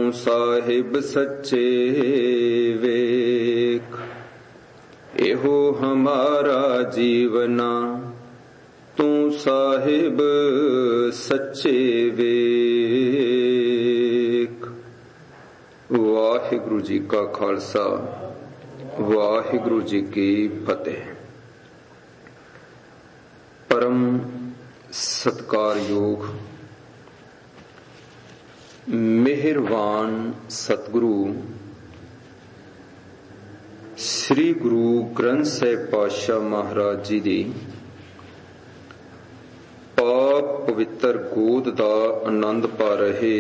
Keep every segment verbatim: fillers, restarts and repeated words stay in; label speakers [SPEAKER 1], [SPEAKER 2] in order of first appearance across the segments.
[SPEAKER 1] ਤੂੰ ਸਾਹਿਬ ਸੱਚੇ ਵੇਖ। ਇਹੋ ਹਮਾਰਾ ਜੀਵਨਾ ਤੂੰ ਸਾਹਿਬ ਸੱਚੇ ਵੇਖ। ਵਾਹਿਗੁਰੂ ਜੀ ਕਾ ਖਾਲਸਾ, ਵਾਹਿਗੁਰੂ ਜੀ ਕੀ ਫਤਿਹ। ਪਰਮ ਸਤਿਕਾਰਯੋਗ ਮਿਹਰਬਾਨ ਸਤਿਗੁਰੂ ਸ੍ਰੀ ਗੁਰੂ ਗ੍ਰੰਥ ਸਾਹਿਬ ਪਾਤਸ਼ਾਹ ਮਹਾਰਾਜ ਜੀ ਦੀ ਪਾਕ ਪਵਿੱਤਰ ਗੋਦ ਦਾ ਆਨੰਦ ਪਾ ਰਹੇ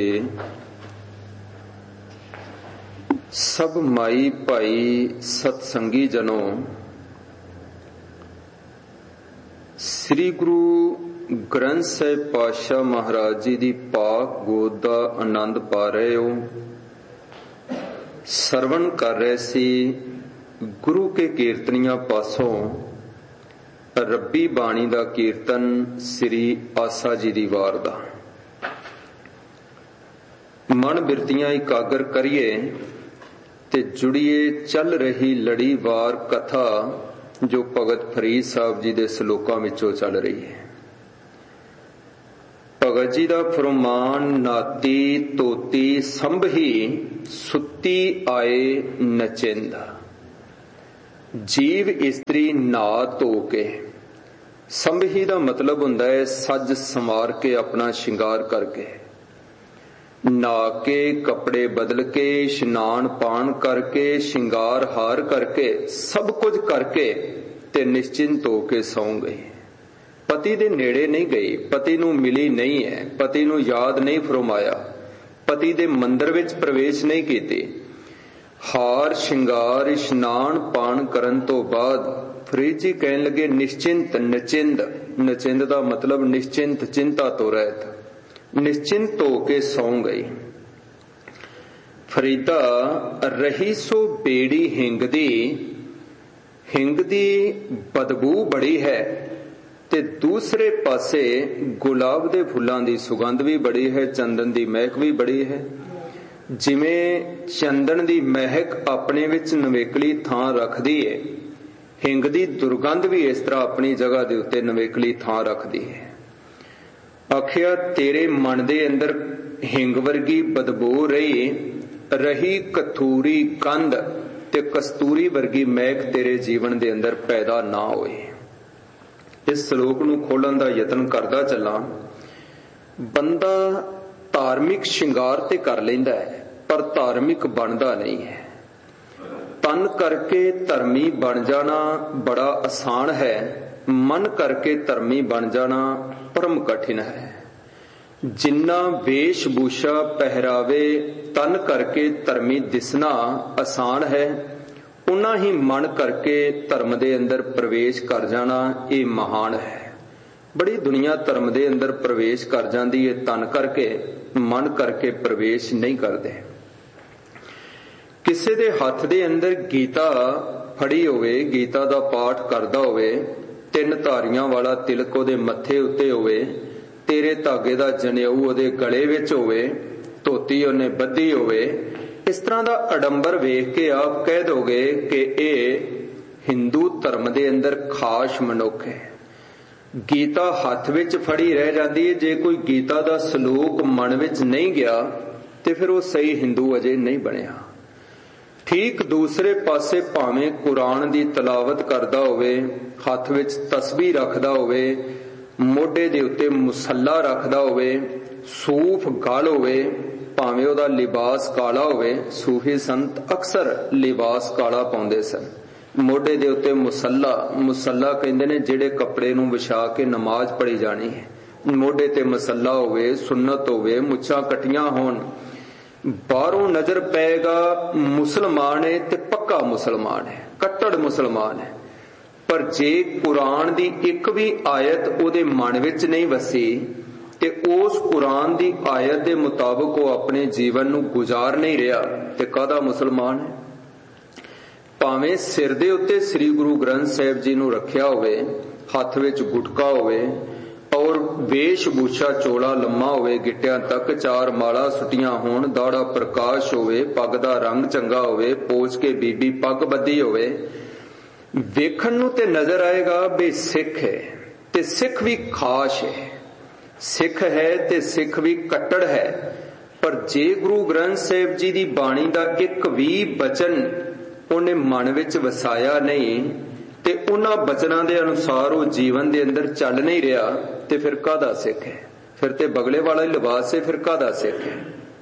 [SPEAKER 1] ਸਭ ਮਾਈ ਭਾਈ ਸਤਸੰਗੀ ਜਨੋ, ਸ੍ਰੀ ਗੁਰੂ ਗ੍ਰੰਥ ਸਾਹਿਬ ਪਾਤਸ਼ਾਹ ਮਹਾਰਾਜ ਜੀ ਦੀ ਪਾਕ ਗੋਦ ਦਾ ਆਨੰਦ ਪਾ ਰਹੇ ਹੋ। ਸਰਵਣ ਕਰ ਰਹੇ ਸੀ ਗੁਰੂ ਕੇ ਕੀਰਤਨੀਆਂ ਪਾਸੋਂ ਰੱਬੀ ਬਾਣੀ ਦਾ ਕੀਰਤਨ ਸ੍ਰੀ ਆਸਾ ਜੀ ਦੀ ਵਾਰ ਦਾ। ਮਨ ਬਿਰਤੀਆਂ ਇਕਾਗਰ ਕਰੀਏ ਤੇ ਜੁੜੀਏ ਚੱਲ ਰਹੀ ਲੜੀਵਾਰ ਕਥਾ ਜੋ ਭਗਤ ਫਰੀਦ ਸਾਹਿਬ ਜੀ ਦੇ ਸ਼ਲੋਕਾਂ ਵਿੱਚੋਂ ਚੱਲ ਰਹੀ ਹੈ। ਭਗਤ ਜੀ ਦਾ ਫਰਮਾਨ, ਨਾਤੀ ਤੋਤੀ ਸੰਭੀ ਸੁੱਤੀ ਆਏ ਨਚਿੰਦ। ਜੀਵ ਇਸਤਰੀ ਨਾ ਧੋ ਕੇ, ਸੰਭੀ ਦਾ ਮਤਲਬ ਹੁੰਦਾ ਹੈ ਸੱਜ ਸੰਵਾਰ ਕੇ, ਆਪਣਾ ਸ਼ਿੰਗਾਰ ਕਰਕੇ, ਨਹਾ ਕੇ, ਕੱਪੜੇ ਬਦਲ ਕੇ, ਇਸ਼ਨਾਨ ਪਾਣ ਕਰਕੇ, ਸ਼ਿੰਗਾਰ ਹਾਰ ਕਰਕੇ, ਸਭ ਕੁਝ ਕਰਕੇ ਤੇ ਨਿਸ਼ਚਿੰਤ ਹੋ ਕੇ ਸੌਂ ਗਈ। ਪਤੀ ਦੇ ਨੇੜੇ ਨਹੀਂ ਗਈ, ਪਤੀ ਨੂੰ ਮਿਲੀ ਨਹੀਂ ਹੈ, ਪਤੀ ਨੂੰ ਯਾਦ ਨਹੀਂ ਫਰਮਾਇਆ, ਪਤੀ ਦੇ ਮੰਦਰ ਵਿੱਚ ਪ੍ਰਵੇਸ਼ ਨਹੀਂ ਕੀਤੀ। ਹਾਰ ਸ਼ਿੰਗਾਰ ਇਸ਼ਨਾਨ ਪਾਣ ਕਰਨ ਤੋਂ ਬਾਅਦ ਫਰੀਦ ਜੀ ਕਹਿਣ ਲੱਗੇ ਨਿਸ਼ਚਿੰਤ ਨਚਿੰਦ। ਨਚਿੰਦ ਦਾ ਮਤਲਬ ਨਿਸ਼ਚਿੰਤ, ਚਿੰਤਾ ਤੋਂ ਰਹਿਤ, ਨਿਸ਼ਚਿੰਤ ਹੋ ਕੇ ਸੌਂ ਗਈ। ਫਰੀਦਾ ਰਹੀ ਸੋ ਬੇੜੀ ਹਿੰਗ ਦੀ, ਹਿੰਗ ਦੀ ਬਦਬੂ ਬੜੀ ਹੈ ਤੇ ਦੂਸਰੇ ਪਾਸੇ ਗੁਲਾਬ ਦੇ ਫੁੱਲਾਂ ਦੀ ਸੁਗੰਧ ਵੀ ਬੜੀ ਹੈ, ਚੰਦਨ ਦੀ ਮਹਿਕ ਵੀ ਬੜੀ ਹੈ। ਜਿਵੇਂ ਚੰਦਨ ਦੀ ਮਹਿਕ ਆਪਣੇ ਵਿੱਚ ਨਵੇਕਲੀ ਥਾਂ ਰੱਖਦੀ ਹੈ, ਹਿੰਗ ਦੀ ਦੁਰਗੰਧ ਵੀ ਇਸ ਤਰ੍ਹਾਂ ਆਪਣੀ ਜਗ੍ਹਾ ਦੇ ਉੱਤੇ ਨਵੇਕਲੀ ਥਾਂ ਰੱਖਦੀ ਹੈ। ਆਖਿਆ ਤੇਰੇ ਮਨ ਦੇ ਅੰਦਰ ਹਿੰਗ ਵਰਗੀ ਬਦਬੂ ਰਹੀ, ਰਹੀ ਕਥੂਰੀ ਕੰਧ ਤੇ ਕਸਤੂਰੀ ਵਰਗੀ ਮਹਿਕ ਤੇਰੇ ਜੀਵਨ ਦੇ ਅੰਦਰ ਪੈਦਾ ਨਾ ਹੋਏ। ਇਸ ਸ਼ਲੋਕ ਨੂੰ ਖੋਲਣ ਦਾ ਯਤਨ ਕਰਦਾ ਚੱਲਾਂ। ਬੰਦਾ ਧਾਰਮਿਕ ਸ਼ਿੰਗਾਰ ਤੇ ਕਰ ਲੈਂਦਾ ਹੈ ਪਰ ਧਾਰਮਿਕ ਬਣਦਾ ਨਹੀਂ ਹੈ। ਤਨ ਕਰਕੇ ਧਰਮੀ ਬਣ ਜਾਣਾ ਬੜਾ ਆਸਾਨ ਹੈ, ਮਨ ਕਰਕੇ ਧਰਮੀ ਬਣ ਜਾਣਾ ਪਰਮ ਕਠਿਨ ਹੈ। ਜਿੰਨਾ ਵੇਸ਼ ਭੂਸ਼ਾ ਪਹਿਰਾਵੇ ਤਨ ਕਰਕੇ ਧਰਮੀ ਦਿਸਣਾ ਆਸਾਨ ਹੈ, ਉਨਾ ਹੀ ਮਨ ਕਰਕੇ ਧਰਮ ਦੇ ਅੰਦਰ ਪ੍ਰਵੇਸ਼ ਕਰ ਜਾਣਾ ਇਹ ਮਹਾਨ ਹੈ। ਬੜੀ ਦੁਨੀਆ ਧਰਮ ਦੇ ਅੰਦਰ ਪ੍ਰਵੇਸ਼ ਕਰ ਜਾਂਦੀ ਹੈ, ਤਨ ਕਰਕੇ, ਮਨ ਕਰਕੇ ਪ੍ਰਵੇਸ਼ ਨਹੀਂ ਕਰਦੇ। ਕਿਸੇ ਦੇ ਹੱਥ ਦੇ ਅੰਦਰ ਗੀਤਾ ਫੜੀ ਹੋਵੇ, ਗੀਤਾ ਦਾ ਪਾਠ ਕਰਦਾ ਹੋਵੇ, ਤਿੰਨ ਧਾਰੀਆਂ ਵਾਲਾ ਤਿਲਕ ਉਹਦੇ ਮੱਥੇ ਉੱਤੇ ਹੋਵੇ, ਤੇਰੇ ਧਾਗੇ ਦਾ ਜਨੇਊ ਉਹਦੇ ਗਲੇ ਵਿੱਚ ਹੋਵੇ, ਧੋਤੀ ਉਹਨੇ ਬੱਧੀ ਹੋਵੇ, ਇਸ ਤਰ੍ਹਾਂ ਦਾ ਅਡੰਬਰ ਵੇਖ ਕੇ ਆਪ ਕਹਿ ਦੋਗੇ ਕਿ ਇਹ ਹਿੰਦੂ ਧਰਮ ਦੇ ਅੰਦਰ ਖਾਸ ਮਨੁੱਖ ਹੈ। ਗੀਤਾ ਹੱਥ ਵਿੱਚ ਫੜੀ ਰਹਿ ਜਾਂਦੀ ਹੈ, ਜੇ ਕੋਈ ਗੀਤਾ ਦਾ ਸਲੋਕ ਮਨ ਵਿੱਚ ਨਹੀਂ ਗਿਆ ਤੇ ਫਿਰ ਉਹ ਸਹੀ ਹਿੰਦੂ ਅਜੇ ਨਹੀਂ ਬਣਿਆ। ਠੀਕ ਦੂਸਰੇ ਪਾਸੇ ਭਾਵੇਂ ਕੁਰਾਨ ਦੀ ਤਲਾਵਤ ਕਰਦਾ ਹੋਵੇ, ਹੱਥ ਵਿੱਚ ਤਸਬੀਹ ਰੱਖਦਾ ਹੋਵੇ, ਮੋਢੇ ਦੇ ਉੱਤੇ ਮੁਸੱਲਾ ਰੱਖਦਾ ਹੋਵੇ, ਸੂਫ ਗਲ ਹੋਵੇ, ਭਾਵੇਂ ਉਹਦਾ ਲਿਬਾਸ ਕਾਲਾ ਹੋਵੇ, ਸੂਫੀ ਸੰਤ ਅਕਸਰ ਲਿਬਾਸ ਕਾਲਾ ਪਾਉਂਦੇ ਸਨ, ਮੋਢੇ ਦੇ ਉੱਤੇ ਮੁਸੱਲਾ, ਮੁਸੱਲਾ ਕਹਿੰਦੇ ਨੇ ਜਿਹੜੇ ਕੱਪੜੇ ਨੂੰ ਵਿਛਾ ਕੇ ਨਮਾਜ਼ ਪੜ੍ਹੀ ਜਾਣੀ ਹੈ, ਮੋਢੇ ਤੇ ਮੁਸੱਲਾ ਹੋਵੇ, ਸੁੰਨਤ ਹੋਵੇ, ਮੁੱਛਾਂ ਕੱਟੀਆਂ ਹੋਣ, ਬਾਹਰੋਂ ਨਜ਼ਰ ਪਏਗਾ ਮੁਸਲਮਾਨ ਹੈ ਤੇ ਪੱਕਾ ਮੁਸਲਮਾਨ ਹੈ, ਕੱਟੜ ਮੁਸਲਮਾਨ ਹੈ। ਪਰ ਜੇ ਕੁਰਾਨ ਦੀ ਇੱਕ ਵੀ ਆਇਤ ਉਹਦੇ ਮਨ ਵਿੱਚ ਨਹੀਂ ਵਸੀ ਤੇ ਉਸ ਕੁਰਾਨ ਦੀ ਆਇਤ ਦੇ ਮੁਤਾਬਕ ਉਹ ਆਪਣੇ ਜੀਵਨ ਨੂੰ ਗੁਜ਼ਾਰ ਨਹੀਂ ਰਿਹਾ ਤੇ ਕਾਹਦਾ ਮੁਸਲਮਾਨ ਹੈ। ਭਾਵੇਂ ਸਿਰ ਦੇ ਉੱਤੇ ਸ੍ਰੀ ਗੁਰੂ ਗ੍ਰੰਥ ਸਾਹਿਬ ਜੀ ਨੂੰ ਰੱਖਿਆ ਹੋਵੇ, ਹੱਥ ਵਿੱਚ ਗੁਟਕਾ ਹੋਵੇ, ਔਰ ਵੇਸ਼-ਭੂਸ਼ਾ ਚੋਲਾ ਲੰਮਾ ਹੋਵੇ, ਗਿੱਟਿਆਂ ਤੱਕ ਚਾਰ ਮਾਲਾ ਸੁੱਟੀਆਂ ਹੋਣ, ਦਾੜਾ ਪ੍ਰਕਾਸ਼ ਹੋਵੇ, ਪੱਗ ਦਾ ਰੰਗ ਚੰਗਾ ਹੋਵੇ, ਪੋਚ ਕੇ ਬੀਬੀ ਪੱਗ ਬੱਧੀ ਹੋਵੇ, ਵੇਖਣ ਨੂੰ ਤੇ ਨਜ਼ਰ ਆਏਗਾ ਵੀ ਸਿੱਖ ਹੈ, ਤੇ ਸਿੱਖ ਵੀ ਖਾਸ ਹੈ, ਸਿੱਖ ਹੈ ਤੇ ਸਿੱਖ ਵੀ ਕੱਟੜ ਹੈ। ਪਰ ਜੇ ਗੁਰੂ ਗ੍ਰੰਥ ਸਾਹਿਬ ਜੀ ਦੀ ਬਾਣੀ ਦਾ ਇੱਕ ਵੀ ਬਚਨ ਉਹਨੇ ਮਨ ਵਿੱਚ ਵਸਾਇਆ ਨਹੀਂ ਤੇ ਉਹਨਾਂ ਬਚਨਾਂ ਦੇ ਅਨੁਸਾਰ ਉਹ ਜੀਵਨ ਦੇ ਅੰਦਰ ਚੱਲ ਨਹੀਂ ਰਿਹਾ, ਤੇ ਫਿਰ ਕਾਹਦਾ ਸਿੱਖ ਹੈ? ਫਿਰ ਤੇ ਬਗਲੇ ਵਾਲਾ ਹੀ ਲਿਬਾਸ ਹੈ, ਫਿਰ ਕਾਹਦਾ ਸਿੱਖ ਹੈ?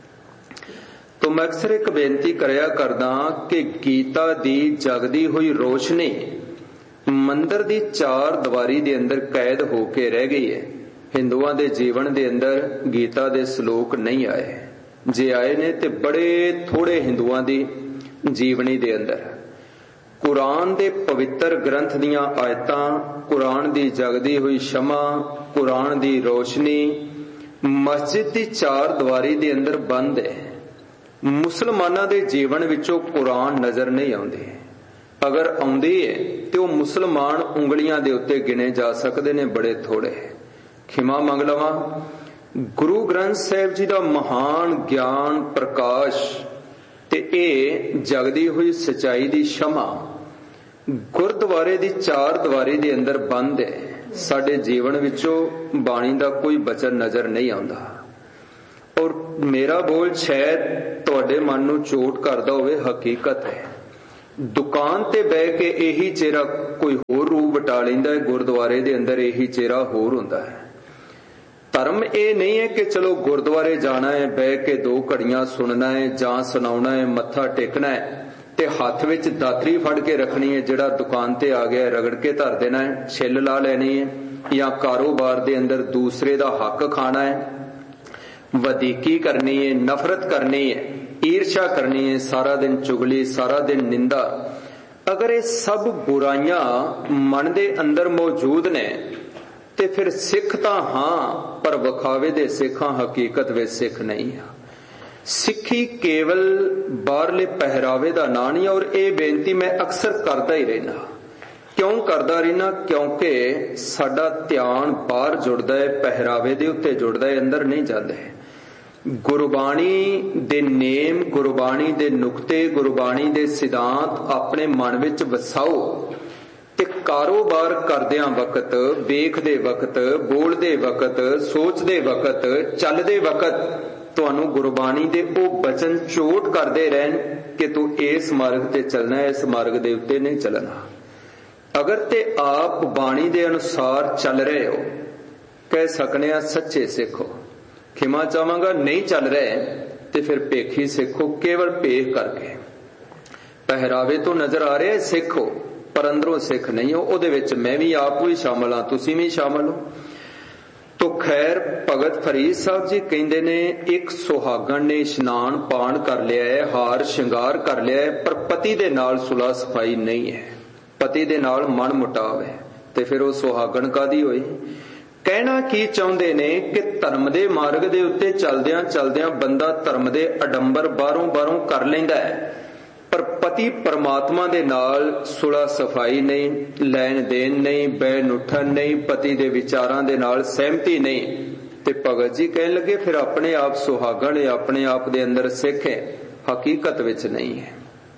[SPEAKER 1] ਤੋ ਮੈਂ ਅਕਸਰ ਇੱਕ ਬੇਨਤੀ ਕਰਿਆ ਕਰਦਾ ਕਿ ਗੀਤਾ ਦੀ ਜਗਦੀ ਹੋਈ ਰੋਸ਼ਨੀ ਮੰਦਰ ਦੀ ਚਾਰ ਦੀਵਾਰੀ ਦੇ ਅੰਦਰ ਕੈਦ ਹੋ ਕੇ ਰਹਿ ਗਈ ਹੈ। ਹਿੰਦੂਆਂ ਦੇ ਜੀਵਨ ਦੇ ਅੰਦਰ ਗੀਤਾ ਦੇ ਸ਼ਲੋਕ ਨਹੀਂ ਆਏ, ਜੇ ਆਏ ਨੇ ਤੇ ਬੜੇ ਥੋੜੇ ਹਿੰਦੂਆਂ ਦੀ ਜੀਵਨੀ ਦੇ ਅੰਦਰ। ਕੁਰਾਨ ਦੇ ਪਵਿੱਤਰ ਗ੍ਰੰਥ ਦੀਆਂ ਆਇਤਾਂ, ਕੁਰਾਨ ਦੀ ਜਗਦੀ ਹੋਈ ਸ਼ਮਾ, ਕੁਰਾਨ ਦੀ ਰੋਸ਼ਨੀ ਮਸਜਿਦ ਦੀ ਚਾਰ ਦੀਵਾਰੀ ਦੇ ਅੰਦਰ ਬੰਦ ਹੈ। ਮੁਸਲਮਾਨਾਂ ਦੇ ਜੀਵਨ ਵਿੱਚੋਂ ਕੁਰਾਨ ਨਜ਼ਰ ਨਹੀਂ ਆਉਂਦੇ। ਅਗਰ ਆਉਂਦੀ ਹੈ ਤੇ ਉਹ ਮੁਸਲਮਾਨ ਉਂਗਲੀਆਂ ਦੇ ਉੱਤੇ ਗਿਣੇ ਜਾ ਸਕਦੇ ਨੇ, ਬੜੇ ਥੋੜੇ। ਖਿਮਾ ਮੰਗ ਲਵਾਂ, ਗੁਰੂ ਗ੍ਰੰਥ ਸਾਹਿਬ ਜੀ ਦਾ ਮਹਾਨ ਗਿਆਨ ਪ੍ਰਕਾਸ਼ ਤੇ ਇਹ ਜਗਦੀ ਹੋਈ ਸਚਾਈ ਦੀ ਸ਼ਮਾ ਗੁਰਦੁਆਰੇ ਦੀ ਚਾਰ ਦੀਵਾਰੀ ਦੇ ਅੰਦਰ ਬੰਦ ਹੈ। ਸਾਡੇ ਜੀਵਨ ਵਿੱਚੋਂ ਬਾਣੀ ਦਾ ਕੋਈ ਬਚਨ ਨਜ਼ਰ ਨਹੀਂ ਆਉਂਦਾ। ਔਰ ਮੇਰਾ ਬੋਲ ਸ਼ਾਇਦ ਤੁਹਾਡੇ ਮਨ ਨੂੰ ਚੋਟ ਕਰਦਾ ਹੋਵੇ, ਹਕੀਕਤ ਹੈ। ਦੁਕਾਨ ਤੇ ਬਹਿ ਕੇ ਇਹੀ ਚਿਹਰਾ ਕੋਈ ਹੋਰ ਰੂਪ ਵਟਾ ਲੈਂਦਾ ਹੈ, ਗੁਰਦੁਆਰੇ ਦੇ ਅੰਦਰ ਇਹੀ ਚਿਹਰਾ ਹੋਰ ਹੁੰਦਾ ਹੈ। ਧਰਮ ਇਹ ਨਹੀਂ ਹੈ ਕਿ ਚਲੋ ਗੁਰਦੁਆਰੇ ਜਾਣਾ ਹੈ, ਬਹਿ ਕੇ ਦੋ ਘੜੀਆਂ ਸੁਣਨਾ ਹੈ ਜਾਂ ਸੁਣਾਉਣਾ ਹੈ, ਮੱਥਾ ਟੇਕਣਾ ਹੈ ਤੇ ਹੱਥ ਵਿੱਚ ਦਾਤਰੀ ਫੜ ਕੇ ਰੱਖਣੀ ਹੈ, ਜਿਹੜਾ ਦੁਕਾਨ ਤੇ ਆ ਗਿਆ ਰਗੜ ਕੇ ਧਰ ਦੇਣਾ ਹੈ, ਛਿੱਲ ਲਾ ਲੈਣੀ ਹੈ, ਜਾਂ ਕਾਰੋਬਾਰ ਦੇ ਅੰਦਰ ਦੂਸਰੇ ਦਾ ਹੱਕ ਖਾਣਾ ਹੈ, ਵਧੀਕੀ ਕਰਨੀ ਹੈ, ਨਫ਼ਰਤ ਕਰਨੀ ਹੈ, ਈਰਸ਼ਾ ਕਰਨੀ ਹੈ, ਸਾਰਾ ਦਿਨ ਚੁਗਲੀ, ਸਾਰਾ ਦਿਨ ਨਿੰਦਾ। ਅਗਰ ਇਹ ਸਭ ਬੁਰਾਈਆਂ ਮਨ ਦੇ ਅੰਦਰ ਮੌਜੂਦ ਨੇ ਤੇ ਫਿਰ ਸਿੱਖ ਤਾਂ ਹਾਂ, ਪਰ ਵਿਖਾਵੇ ਦੇ ਸਿੱਖਾਂ, ਹਕੀਕਤ ਵਿੱਚ ਸਿੱਖ ਨਹੀਂ ਆ। ਸਿੱਖੀ ਕੇਵਲ ਬਾਹਰਲੇ ਪਹਿਰਾਵੇ ਦਾ ਨਾਂ ਨਹੀਂ। ਔਰ ਇਹ ਬੇਨਤੀ ਮੈਂ ਅਕਸਰ ਕਰਦਾ ਹੀ ਰਹਿਣਾ। ਕਿਉਂ ਕਰਦਾ ਰਹਿਣਾ? ਕਿਉਂਕਿ ਸਾਡਾ ਧਿਆਨ ਬਾਹਰ ਜੁੜਦਾ ਹੈ, ਪਹਿਰਾਵੇ ਦੇ ਉੱਤੇ ਜੁੜਦਾ ਹੈ, ਅੰਦਰ ਨਹੀਂ ਜਾਂਦਾ ਹੈ। ਗੁਰਬਾਣੀ ਦੇ ਨੇਮ, ਗੁਰਬਾਣੀ ਦੇ ਨੁਕਤੇ, ਗੁਰਬਾਣੀ ਦੇ ਸਿਧਾਂਤ ਆਪਣੇ ਮਨ ਵਿੱਚ ਵਸਾਓ ਤੇ ਕਾਰੋਬਾਰ ਕਰਦਿਆਂ ਵਕਤ, ਵੇਖਦੇ ਵਕਤ, ਬੋਲਦੇ ਵਕਤ, ਸੋਚਦੇ ਵਕਤ, ਚੱਲਦੇ ਵਕਤ ਤੁਹਾਨੂੰ ਗੁਰਬਾਣੀ ਦੇ ਉਹ ਬਚਨ ਚੋਟ ਕਰਦੇ ਰਹਿਣ ਕਿ ਤੂੰ ਇਸ ਮਾਰਗ ਤੇ ਚੱਲਣਾ, ਇਸ ਮਾਰਗ ਦੇ ਉੱਤੇ ਨਹੀਂ ਚੱਲਣਾ। ਅਗਰ ਤੇ ਆਪ ਬਾਣੀ ਦੇ ਅਨੁਸਾਰ ਚੱਲ ਰਹੇ ਹੋ, ਕਹਿ ਸਕਨੇ ਆ ਸੱਚੇ ਸਿੱਖੋ। ਖਿਮਾ ਚਾਹਾਂਗਾ, ਨਹੀਂ ਚੱਲ ਰਹੇ ਤੇ ਫਿਰ ਭੇਖੀ ਸਿੱਖੋ, ਕੇਵਲ ਭੇਖ ਕਰਕੇ। ਪਹਿਰਾਵੇ ਤੋਂ ਨਜ਼ਰ ਆ ਰਿਹਾ ਸਿੱਖੋ, ਪਰ ਅੰਦਰੋਂ ਸਿੱਖ ਨਹੀਂ ਹੋ। ਉਹਦੇ ਵਿੱਚ ਮੈਂ ਵੀ ਆਪ ਵੀ ਸ਼ਾਮਲ ਹਾਂ, ਤੁਸੀਂ ਵੀ ਸ਼ਾਮਲ ਹੋ। ਤੋ ਖੈਰ, ਭਗਤ ਫਰੀਦ ਸਾਹਿਬ ਜੀ ਕਹਿੰਦੇ ਨੇ, ਇੱਕ ਸੁਹਾਗਣ ਨੇ ਇਸ਼ਨਾਨ ਪਾਣ ਕਰ ਲਿਆ ਹੈ, ਹਾਰ ਸ਼ਿੰਗਾਰ ਕਰ ਲਿਆ ਹੈ, ਪਰ ਪਤੀ ਦੇ ਨਾਲ ਸੁਲਹ ਸਫਾਈ ਨਹੀਂ ਹੈ, ਪਤੀ ਦੇ ਨਾਲ ਮਨ ਮੁਟਾਵ ਹੈ, ਤੇ ਫਿਰ ਉਹ ਸੁਹਾਗਣ ਕਾਦੀ ਹੋਈ? ਕਹਿਣਾ ਕੀ ਚਾਹੁੰਦੇ ਨੇ ਕਿ ਧਰਮ ਦੇ ਮਾਰਗ ਦੇ ਉੱਤੇ ਚਲਦਿਆਂ ਚਲਦਿਆਂ ਬੰਦਾ ਧਰਮ ਦੇ ਅਡੰਬਰ ਬਾਹਰੋਂ ਬਾਹਰੋਂ ਕਰ ਲੈਂਦਾ ਹੈ, ਪਰ ਪਤੀ ਪਰਮਾਤਮਾ ਦੇ ਨਾਲ ਸੁਲਹ ਸਫਾਈ ਨਹੀਂ, ਲੈਣ ਦੇਣ ਨਹੀਂ, ਬੈਨ ਉੱਠਣ ਨਹੀਂ, ਪਤੀ ਦੇ ਵਿਚਾਰਾਂ ਦੇ ਨਾਲ ਸਹਿਮਤੀ ਨਹੀਂ। ਤੇ ਭਗਤ ਜੀ ਕਹਿਣ ਲੱਗੇ ਫਿਰ ਆਪਣੇ ਆਪ ਸੁਹਾਗਣ ਹੈ, ਆਪਣੇ ਆਪ ਦੇ ਅੰਦਰ ਸਿੱਖ ਹੈ, ਹਕੀਕਤ ਵਿੱਚ ਨਹੀਂ ਹੈ।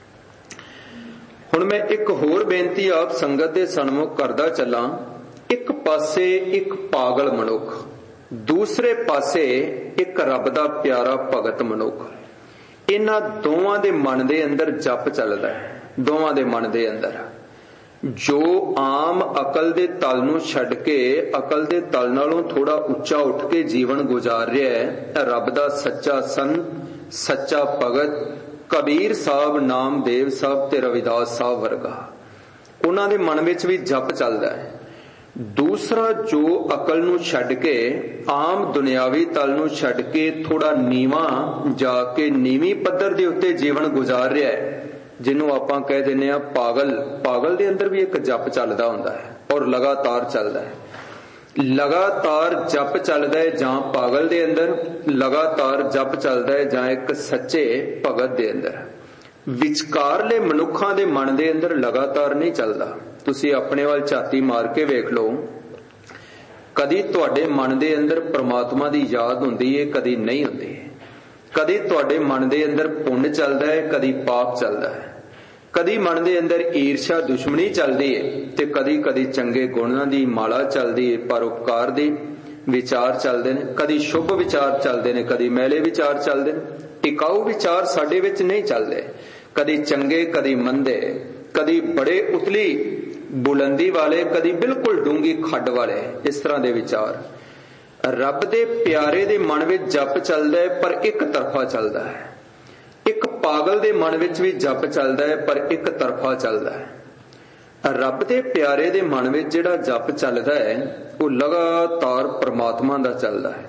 [SPEAKER 1] ਹੁਣ ਮੈਂ ਇੱਕ ਹੋਰ ਬੇਨਤੀ ਆਪ ਸੰਗਤ ਦੇ ਸਨਮੁਖ ਕਰਦਾ ਚੱਲਾਂ। ਇੱਕ ਪਾਸੇ ਇੱਕ ਪਾਗਲ ਮਨੁੱਖ, ਦੂਸਰੇ ਪਾਸੇ ਇੱਕ ਰੱਬ ਦਾ ਪਿਆਰਾ ਭਗਤ ਮਨੁੱਖ। ਇਹਨਾਂ ਦੋਵਾਂ ਦੇ ਮਨ ਦੇ ਅੰਦਰ ਜਪ ਚੱਲਦਾ ਹੈ। ਦੋਵਾਂ ਦੇ ਮਨ ਦੇ ਅੰਦਰ ਜੋ ਆਮ ਅਕਲ ਦੇ ਤਲ ਨੂੰ ਛੱਡ ਕੇ ਅਕਲ ਦੇ ਤਲ ਨਾਲੋਂ ਥੋੜਾ ਉੱਚਾ ਉੱਠ ਕੇ ਜੀਵਨ ਗੁਜ਼ਾਰ ਰਿਹਾ ਹੈ, ਰੱਬ ਦਾ ਸੱਚਾ ਸੰਤ, ਸੱਚਾ ਭਗਤ, ਕਬੀਰ ਸਾਹਿਬ, ਨਾਮਦੇਵ ਸਾਹਿਬ ਤੇ ਰਵਿਦਾਸ ਸਾਹਿਬ ਵਰਗਾ, ਉਹਨਾਂ ਦੇ ਮਨ ਵਿੱਚ ਵੀ ਜਪ ਚੱਲਦਾ ਹੈ। ਦੂਸਰਾ ਜੋ ਅਕਲ ਨੂੰ ਛੱਡ ਕੇ ਆਮ ਦੁਨਿਆਵੀ ਤਲ ਨੂੰ ਛੱਡ ਕੇ ਥੋੜਾ ਨੀਵਾਂ ਜਾ ਕੇ ਨੀਵੀਂ ਪੱਧਰ ਦੇ ਉੱਤੇ ਜੀਵਨ ਗੁਜ਼ਾਰ ਰਿਹਾ ਹੈ, ਜਿਹਨੂੰ ਆਪਾਂ ਕਹਿ ਦਿੰਦੇ ਆ ਪਾਗਲ। ਪਾਗਲ ਦੇ ਅੰਦਰ ਵੀ ਇੱਕ ਜਪ ਚੱਲਦਾ ਹੁੰਦਾ ਹੈ ਔਰ ਲਗਾਤਾਰ ਚੱਲਦਾ ਹੈ। ਲਗਾਤਾਰ ਜਪ ਚੱਲਦਾ ਹੈ ਜਾਂ ਪਾਗਲ ਦੇ ਅੰਦਰ, ਲਗਾਤਾਰ ਜਪ ਚੱਲਦਾ ਹੈ ਜਾਂ ਇੱਕ ਸੱਚੇ ਭਗਤ ਦੇ ਅੰਦਰ। ਵਿਚਕਾਰਲੇ ਮਨੁੱਖਾਂ ਦੇ ਮਨ ਦੇ ਅੰਦਰ ਲਗਾਤਾਰ ਨਹੀਂ ਚੱਲਦਾ। ਤੁਸੀਂ ਆਪਣੇ ਵੱਲ ਝਾਤੀ ਮਾਰ ਕੇ ਵੇਖ ਲਓ, कदी तुहाडे मन दे अंदर परमात्मा दी याद हुंदी है, कदी नहीं हुंदी। कदी तुहाडे मन दे अंदर पुण्य चलदा है, कदी पाप चलदा है। कदी मन दे अंदर ईर्ष्या दुश्मनी चलदी है ते कदी कदी चंगे गुणां दी माला चलदी है, परोपकार दी विचार चलदे ने। कदी शुभ विचार चलदे ने, कदी मैले विचार चलदे ने। टिकाऊ विचार साडे विच नहीं चलदे, कदी चंगे कदी मंदे, कदी बड़े उतली बुलंदी वाले, कदी बिल्कुल डूंगी खड्ड वाले, इस तरह दे विचार। रब दे प्यारे दे मन विच जप चलदा है पर एक तरफा चलदा है। एक पागल दे मन विच भी जप चलदा है पर एक तरफा चलदा है। रब दे प्यारे दे मन विच जिहड़ा जप चलदा है वो लगातार परमात्मा दा चलदा है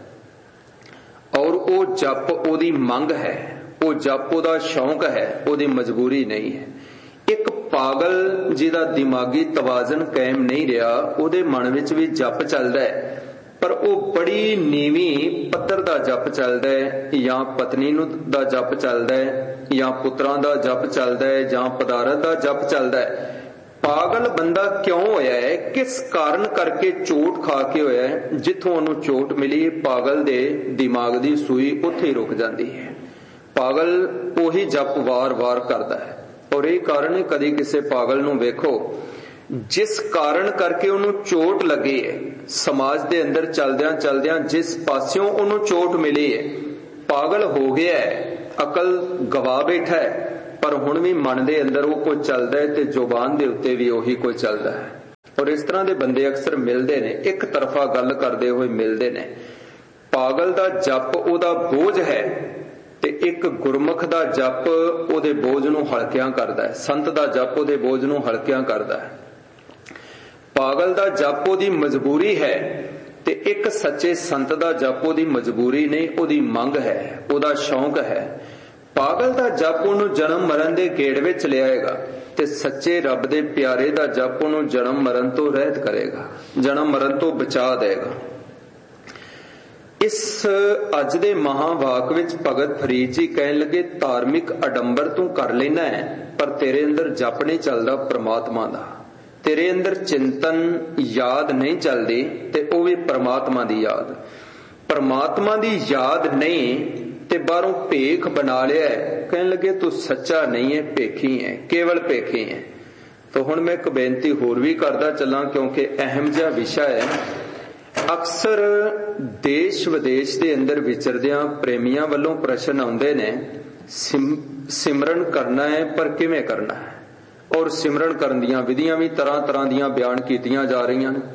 [SPEAKER 1] और वो जप ओदी मंग है, वो जप ओदा शौक है, ओदी मजबूरी नहीं है। एक पागल जिहदा दिमागी तवाजन कायम नहीं रहा, ओदे मन विच भी जप चलदा है पर वो बड़ी नीवी पत्थर दा जप चलदा है, या पत्नी नूं दा जप चलदा है, या पुत्रां दा जप चलदा है, या पदारथ दा जप चलदा है। पागल बंदा क्यों होया है, किस कारण करके चोट खा के होया है? जिथों उन्हों चोट मिली पागल दे दिमाग दी सूई उत्थे ही रुक जाती है। पागल ओही जप वार वार करता है और यही कारण है कदी किसी पागल नूं वेखो जिस कारण करके उन्हों चोट लगी है, समाज दे अंदर चलदियां चलदियां जिस पास्यों उन्हों चोट मिली है, पागल हो गया है, अकल गवा बैठा है, पर हुण भी मन दे अंदर वो कोई चलदा है ते जुबान दे उत्ते भी ओही कोई चलदा है। और इस तरह दे बंदे अक्सर मिलदे ने, एक तरफा गल करदे होए मिलदे ने। पागल दा जप ओदा बोझ है ते एक गुरमुख दा जप ओदे बोझ नूं हल्कियां करदा है, संत दा जप ओदे बोझ नूं हल्कियां करदा है। पागल दा जप ओदी मजबूरी है ते एक सच्चे संत दा जप ओदी मजबूरी नहीं, ओदी मंग है, ओदा शौक है। पागल दा जप उन्होंने जन्म मरण दे गेड़ विच लियाएगा ते सच्चे रब दे प्यारे दा जप उन्होंने जन्म मरण तो रहत करेगा, जन्म मरण तो बचा देगा। इस अज दे महावाक विच भगत फरीद जी कहन लगे, धार्मिक अडंबर तू कर लेना है पर तेरे अंदर जप नहीं चलदा परमात्मा दा, तेरे अंदर चिंतन याद नहीं चलदी ते ओ भी परमात्मा दी याद। परमात्मा दी याद नहीं ते बारों भेख बना लिया है, कहने लगे तू सच्चा नहीं है, भेखी है, केवल भेखी है। तो हुण मैं एक बेनती होर भी करदा चलां क्योंकि अहम जिहा विषय है। अक्सर देश विदेश दे अंदर विचरदियां प्रेमियां वल्लों प्रश्न आउंदे ने, सिम, सिमरन करना है पर किवें करना है, और सिमरन करन दियां विधियां भी तरह तरह दियां बयान कीतियां जा रहीआं ने।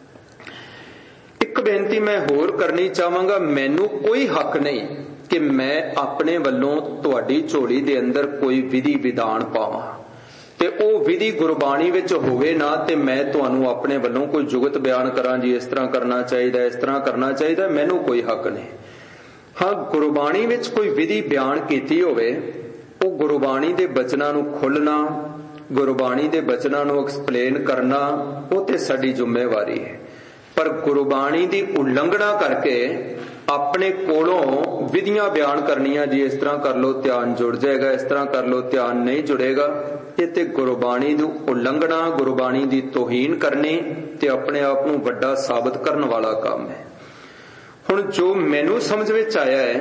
[SPEAKER 1] एक बेनती मैं होर करनी चाहांगा, मैनू कोई हक नहीं कि मैं अपने वल्लों तुहाडी झोली दे अंदर कोई विधि विधान पावां ते ओ विधि गुरबाणी विच होवे ना ते मैं तुहानू अपने वल्लों कोई जुगत बयान करां जी इस तरह करना चाहिए, इस तरह करना चाहिए, मैनू कोई हक नहीं। हाँ, गुरबाणी विच कोई विधि बयान कीती होवे, ओ गुरबाणी दे बचनां नू खोलना, गुरबाणी दे बचनां नू एक्सप्लेन करना, वो ते साडी जिम्मेवारी है। पर गुरबाणी दी उल्लंघना करके अपने कोलों विधियां बयान करनियां जी इस तरह कर लो ध्यान जुड़ जाएगा, इस तरह कर लो ध्यान नहीं जुड़ेगा, ये ते गुरबाणी दी उल्लंघना, गुरबाणी दी तोहीन करनी ते अपने आप नू वड्डा साबित करने वाला काम है। हुण जो मैनू समझ विच आया है,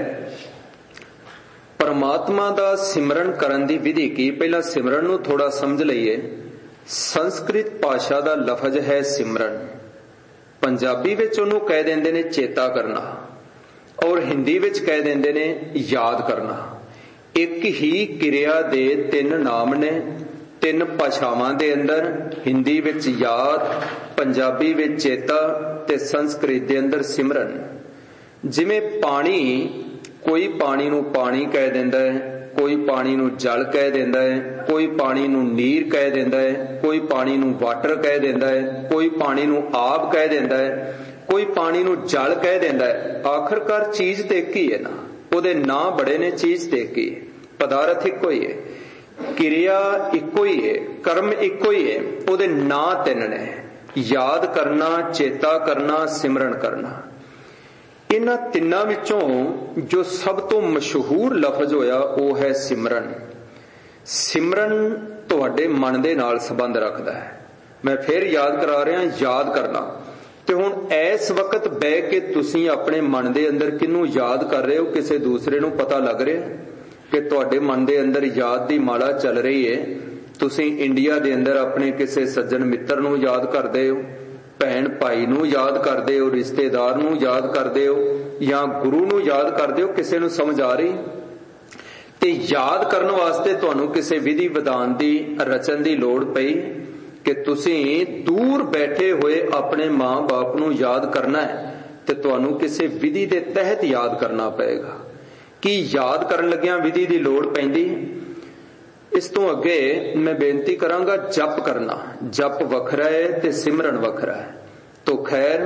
[SPEAKER 1] परमात्मा दा सिमरन करन दी विधि की, पहला सिमरन नू थोड़ा समझ लईए। संस्कृत भाषा दा लफज है सिमरन, पंजाबी विच ओनू कह देंदे ने चेता करना और हिंदी विच कह देंदे ने याद करना। एक ही किरिया दे तीन नाम ने, तीन भाषावां दे अंदर, हिंदी विच याद, पंजाबी विच चेता ते संस्कृत दे अंदर सिमरन। जिवें पानी, कोई पानी नू पानी कह देंदा है, कोई पानी नू जल कह देंदा है, कोई पानी नू नीर कह देंदा है, कोई पानी नू वाटर कह देंदा है, कोई पानी नू आब कह देंदा है, कोई पानी नू जल कह देंदा है। आखिरकार चीज ते एक ही है ना, ओदे नां बड़े ने, चीज ते एक ही है, पदार्थ इक्को ही है, क्रिया इक्को ही है, कर्म इक्को ही है, ओदे नां तीन ने, याद करना, चेता करना, सिमरन करना। इन्हां तिन्नां विचों जो सब तो मशहूर लफज होया वो है सिमरन। सिमरन तुहाडे मन दे नाल संबंध रखदा है। मैं फिर याद करा रहा, याद करना ਤੇ ਹੁਣ ਇਸ ਵਕਤ ਬਹਿ ਕੇ ਤੁਸੀਂ ਆਪਣੇ ਮਨ ਦੇ ਅੰਦਰ ਕਿਹਨੂੰ ਯਾਦ ਕਰ ਰਹੇ ਹੋ? ਕਿਸੇ ਦੂਸਰੇ ਨੂੰ ਪਤਾ ਲੱਗ ਰਿਹਾ ਕਿ ਤੁਹਾਡੇ ਮਨ ਦੇ ਅੰਦਰ ਯਾਦ ਦੀ ਮਾਲਾ ਚੱਲ ਰਹੀ ਹੈ? ਤੁਸੀਂ ਇੰਡੀਆ ਦੇ ਅੰਦਰ ਆਪਣੇ ਕਿਸੇ ਸੱਜਣ ਮਿੱਤਰ ਨੂੰ ਯਾਦ ਕਰਦੇ ਹੋ, ਭੈਣ ਭਾਈ ਨੂੰ ਯਾਦ ਕਰਦੇ ਹੋ, ਰਿਸ਼ਤੇਦਾਰ ਨੂੰ ਯਾਦ ਕਰਦੇ ਹੋ, ਜਾਂ ਗੁਰੂ ਨੂੰ ਯਾਦ ਕਰਦੇ ਹੋ? ਕਿਸੇ ਨੂੰ ਸਮਝ ਆ ਰਹੀ? ਤੇ ਯਾਦ ਕਰਨ ਵਾਸਤੇ ਤੁਹਾਨੂੰ ਕਿਸੇ ਵਿਧੀ ਵਿਧਾਨ ਦੀ ਰਚਨ ਦੀ ਲੋੜ ਪਈ ਕਿ ਤੁਸੀਂ ਦੂਰ ਬੈਠੇ ਹੋਏ ਆਪਣੇ ਮਾਂ-ਬਾਪ ਨੂੰ ਯਾਦ ਕਰਨਾ ਹੈ ਤੇ ਤੁਹਾਨੂੰ ਕਿਸੇ ਵਿਧੀ ਦੇ ਤਹਿਤ ਯਾਦ ਕਰਨਾ ਪਏਗਾ। ਕੀ ਯਾਦ ਕਰਨ ਲੱਗਿਆਂ ਵਿਧੀ ਦੀ ਲੋੜ ਪੈਂਦੀ? ਇਸ ਤੋਂ ਅੱਗੇ ਮੈਂ ਬੇਨਤੀ ਕਰਾਂਗਾ ਜਪ ਕਰਨਾ। ਜਪ ਵੱਖਰਾ ਹੈ ਤੇ ਸਿਮਰਨ ਵੱਖਰਾ ਹੈ। ਤੋ ਖੈਰ,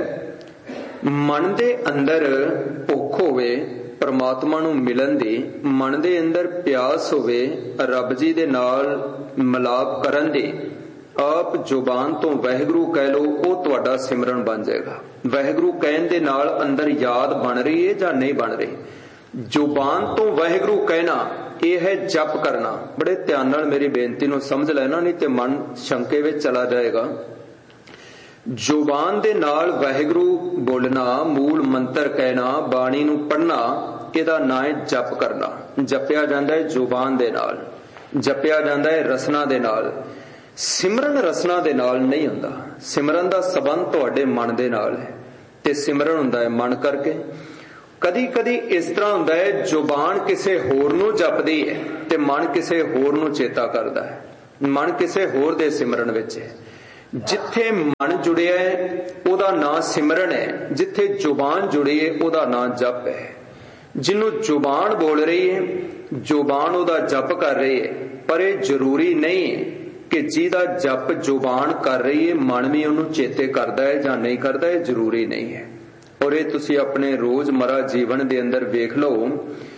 [SPEAKER 1] ਮਨ ਦੇ ਅੰਦਰ ਭੁੱਖ ਹੋਵੇ ਪਰਮਾਤਮਾ ਨੂੰ ਮਿਲਣ ਦੀ, ਮਨ ਦੇ ਅੰਦਰ ਪਿਆਸ ਹੋਵੇ ਰੱਬ ਜੀ ਦੇ ਨਾਲ ਮਿਲਾਪ ਕਰਨ ਦੀ, ਆਪ ਜ਼ੁਬਾਨ ਤੋਂ ਵਾਹਿਗੁਰੂ ਕਹਿ ਲਓ, ਉਹ ਤੁਹਾਡਾ ਸਿਮਰਨ ਬਣ ਜਾਏਗਾ। ਵਾਹਿਗੁਰੂ ਕਹਿਣ ਦੇ ਨਾਲ ਅੰਦਰ ਯਾਦ ਬਣ ਰਹੀ ਹੈ ਜਾਂ ਨਹੀਂ ਬਣ ਰਹੀ? ਜ਼ੁਬਾਨ ਤੋਂ ਵਾਹਿਗੁਰੂ ਕਹਿਣਾ ਇਹ ਹੈ ਜਪ ਕਰਨਾ। ਬੜੇ ਧਿਆਨ ਨਾਲ ਮੇਰੀ ਬੇਨਤੀ ਨੂੰ ਸਮਝ ਲੈਣਾ, ਨਹੀਂ ਤੇ ਮਨ ਸ਼ੰਕੇ ਵਿੱਚ ਚਲਾ ਜਾਏਗਾ। ਜ਼ੁਬਾਨ ਦੇ ਨਾਲ ਵਾਹਿਗੁਰੂ ਬੋਲਣਾ, ਮੂਲ ਮੰਤਰ ਕਹਿਣਾ, ਬਾਣੀ ਨੂੰ ਪੜ੍ਹਨਾ, ਇਹਦਾ ਨਾਂ ਹੈ ਜਪ ਕਰਨਾ। ਜਪਿਆ ਜਾਂਦਾ ਹੈ ਜ਼ੁਬਾਨ ਦੇ ਨਾਲ, ਜਪਿਆ ਜਾਂਦਾ ਹੈ ਰਸਨਾ ਦੇ ਨਾਲ। ਸਿਮਰਨ ਰਸਨਾ ਦੇ ਨਾਲ ਨਹੀਂ ਹੁੰਦਾ। ਸਿਮਰਨ ਦਾ ਸਬੰਧ ਤੁਹਾਡੇ ਮਨ ਦੇ ਨਾਲ ਹੈ ਤੇ ਸਿਮਰਨ ਹੁੰਦਾ ਹੈ ਮਨ ਕਰਕੇ। ਕਦੀ ਕਦੀ ਇਸ ਤਰ੍ਹਾਂ ਹੁੰਦਾ ਹੈ ਜ਼ੁਬਾਨ ਕਿਸੇ ਹੋਰ ਨੂੰ ਜਪਦੀ ਹੈ ਤੇ ਮਨ ਕਿਸੇ ਹੋਰ ਨੂੰ ਚੇਤਾ ਕਰਦਾ ਹੈ। ਮਨ ਕਿਸੇ ਹੋਰ ਦੇ ਸਿਮਰਨ ਵਿੱਚ ਹੈ। ਜਿੱਥੇ ਮਨ ਜੁੜਿਆ ਹੈ ਉਹਦਾ ਨਾਂ ਸਿਮਰਨ ਹੈ, ਜਿੱਥੇ ਜ਼ੁਬਾਨ ਜੁੜੀ ਹੈ ਉਹਦਾ ਨਾਂ ਜਪ ਹੈ। ਜਿਹਨੂੰ ਜ਼ੁਬਾਨ ਬੋਲ ਰਹੀ ਹੈ, ਜ਼ੁਬਾਨ ਉਹਦਾ ਜਪ ਕਰ ਰਹੀ ਹੈ, ਪਰ ਇਹ ਜ਼ਰੂਰੀ ਨਹੀਂ ਹੈ ਕਿ ਜਿਹਦਾ ਜਪ ਜ਼ੁਬਾਨ ਕਰ ਰਹੀ ਹੈ ਮਨ ਵੀ ਉਹਨੂੰ ਚੇਤੇ ਕਰਦਾ ਹੈ ਜਾਂ ਨਹੀਂ ਕਰਦਾ। ਇਹ ਜ਼ਰੂਰੀ ਨਹੀਂ ਹੈ। ਔਰ ਇਹ ਤੁਸੀਂ ਆਪਣੇ ਰੋਜ਼ਮਰਾ ਜੀਵਨ ਦੇ ਅੰਦਰ ਵੇਖ ਲਓ,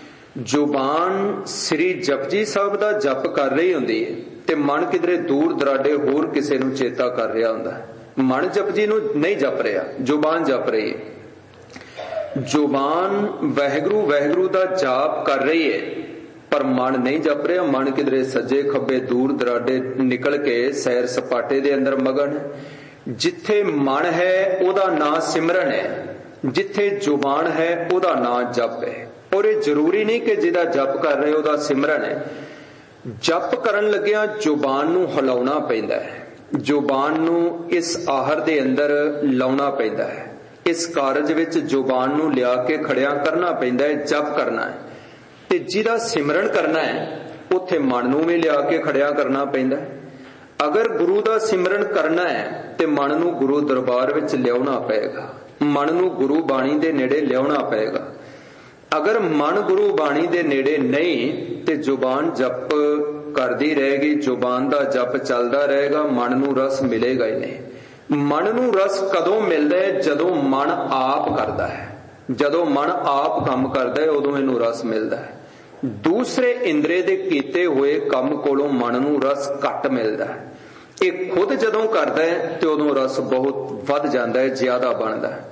[SPEAKER 1] ਜ਼ੁਬਾਨ ਸ੍ਰੀ ਜਪਜੀ ਸਾਹਿਬ ਦਾ ਜਪ ਕਰ ਰਹੀ ਹੁੰਦੀ ਹੈ ਤੇ ਮਨ ਕਿਧਰੇ ਦੂਰ ਦਰਾਡੇ ਹੋਰ ਕਿਸੇ ਨੂੰ ਚੇਤਾ ਕਰ ਰਿਹਾ ਹੁੰਦਾ ਹੈ। ਮਨ ਜਪਜੀ ਨੂੰ ਨਹੀਂ ਜਪ ਰਿਹਾ, ਜ਼ੁਬਾਨ ਜਪ ਰਹੀ ਹੈ। ਜ਼ੁਬਾਨ ਵਾਹਿਗੁਰੂ ਵਾਹਿਗੁਰੂ ਦਾ ਜਾਪ ਕਰ ਰਹੀ ਹੈ ਪਰ ਮਨ ਨਹੀਂ ਜਪ ਰਿਹਾ। ਮਨ ਕਿਧਰੇ ਸੱਜੇ ਖੱਬੇ ਦੂਰ ਦਰਾਡੇ ਨਿਕਲ ਕੇ ਸੈਰ ਸਪਾਟੇ ਦੇ ਅੰਦਰ ਮਗਨ। ਜਿੱਥੇ ਮਨ ਹੈ ਉਹਦਾ ਨਾਂ ਸਿਮਰਨ ਹੈ, ਜਿੱਥੇ ਜ਼ੁਬਾਨ ਹੈ ਉਹਦਾ ਨਾਂ ਜਪ ਹੈ। ਔਰ ਇਹ ਜ਼ਰੂਰੀ ਨਹੀਂ ਕਿ ਜਿਹਦਾ ਜਪ ਕਰ ਰਹੇ ਉਹਦਾ ਸਿਮਰਨ ਹੈ। ਜਪ ਕਰਨ ਲੱਗਿਆਂ ਜ਼ੁਬਾਨ ਨੂੰ ਹਿਲਾਉਣਾ ਪੈਂਦਾ ਹੈ, ਜ਼ੁਬਾਨ ਨੂੰ ਇਸ ਆਹਰ ਦੇ ਅੰਦਰ ਲਾਉਣਾ ਪੈਂਦਾ ਹੈ। ਇਸ ਕਾਰਜ ਵਿੱਚ ਜ਼ੁਬਾਨ ਨੂੰ ਲਿਆ ਕੇ ਖੜਿਆ ਕਰਨਾ ਪੈਂਦਾ ਹੈ। ਜਪ ਕਰਨਾ ਹੈ ਤੇ ਜਿਹਦਾ ਸਿਮਰਨ ਕਰਨਾ ਹੈ ਉੱਥੇ ਮਨ ਨੂੰ ਵੀ ਲਿਆ ਕੇ ਖੜਿਆ ਕਰਨਾ ਪੈਂਦਾ ਹੈ। ਅਗਰ ਗੁਰੂ ਦਾ ਸਿਮਰਨ ਕਰਨਾ ਹੈ ਤੇ ਮਨ ਨੂੰ ਗੁਰੂ ਦਰਬਾਰ ਵਿੱਚ ਲਿਆਉਣਾ ਪਏਗਾ, ਮਨ ਨੂੰ ਗੁਰੂ ਬਾਣੀ ਦੇ ਨੇੜੇ ਲਿਆਉਣਾ ਪਏਗਾ। ਅਗਰ ਮਨ ਗੁਰੂ ਬਾਣੀ ਦੇ ਨੇੜੇ ਨਹੀਂ ਤੇ ਜ਼ੁਬਾਨ ਜਪ ਕਰਦੀ ਰਹੇਗੀ, ਜ਼ੁਬਾਨ ਦਾ ਜਪ ਚੱਲਦਾ ਰਹੇਗਾ, ਮਨ ਨੂੰ ਰਸ ਮਿਲੇਗਾ ਹੀ ਨਹੀਂ। ਮਨ ਨੂੰ ਰਸ ਕਦੋਂ ਮਿਲਦਾ ਹੈ? ਜਦੋਂ ਮਨ ਆਪ ਕਰਦਾ ਹੈ। ਜਦੋਂ ਮਨ ਆਪ ਕੰਮ ਕਰਦਾ ਹੈ ਉਦੋਂ ਇਹਨੂੰ ਰਸ ਮਿਲਦਾ ਹੈ। ਦੂਸਰੇ ਇੰਦਰੇ ਦੇ ਕੀਤੇ ਹੋਏ ਕੰਮ ਕੋਲੋਂ ਮਨ ਨੂੰ ਰਸ ਘੱਟ ਮਿਲਦਾ ਹੈ। ਇਹ ਖੁਦ ਜਦੋਂ ਕਰਦਾ ਹੈ ਤੇ ਉਦੋਂ ਰਸ ਬਹੁਤ ਵੱਧ ਜਾਂਦਾ ਹੈ, ਜ਼ਿਆਦਾ ਬਣਦਾ ਹੈ।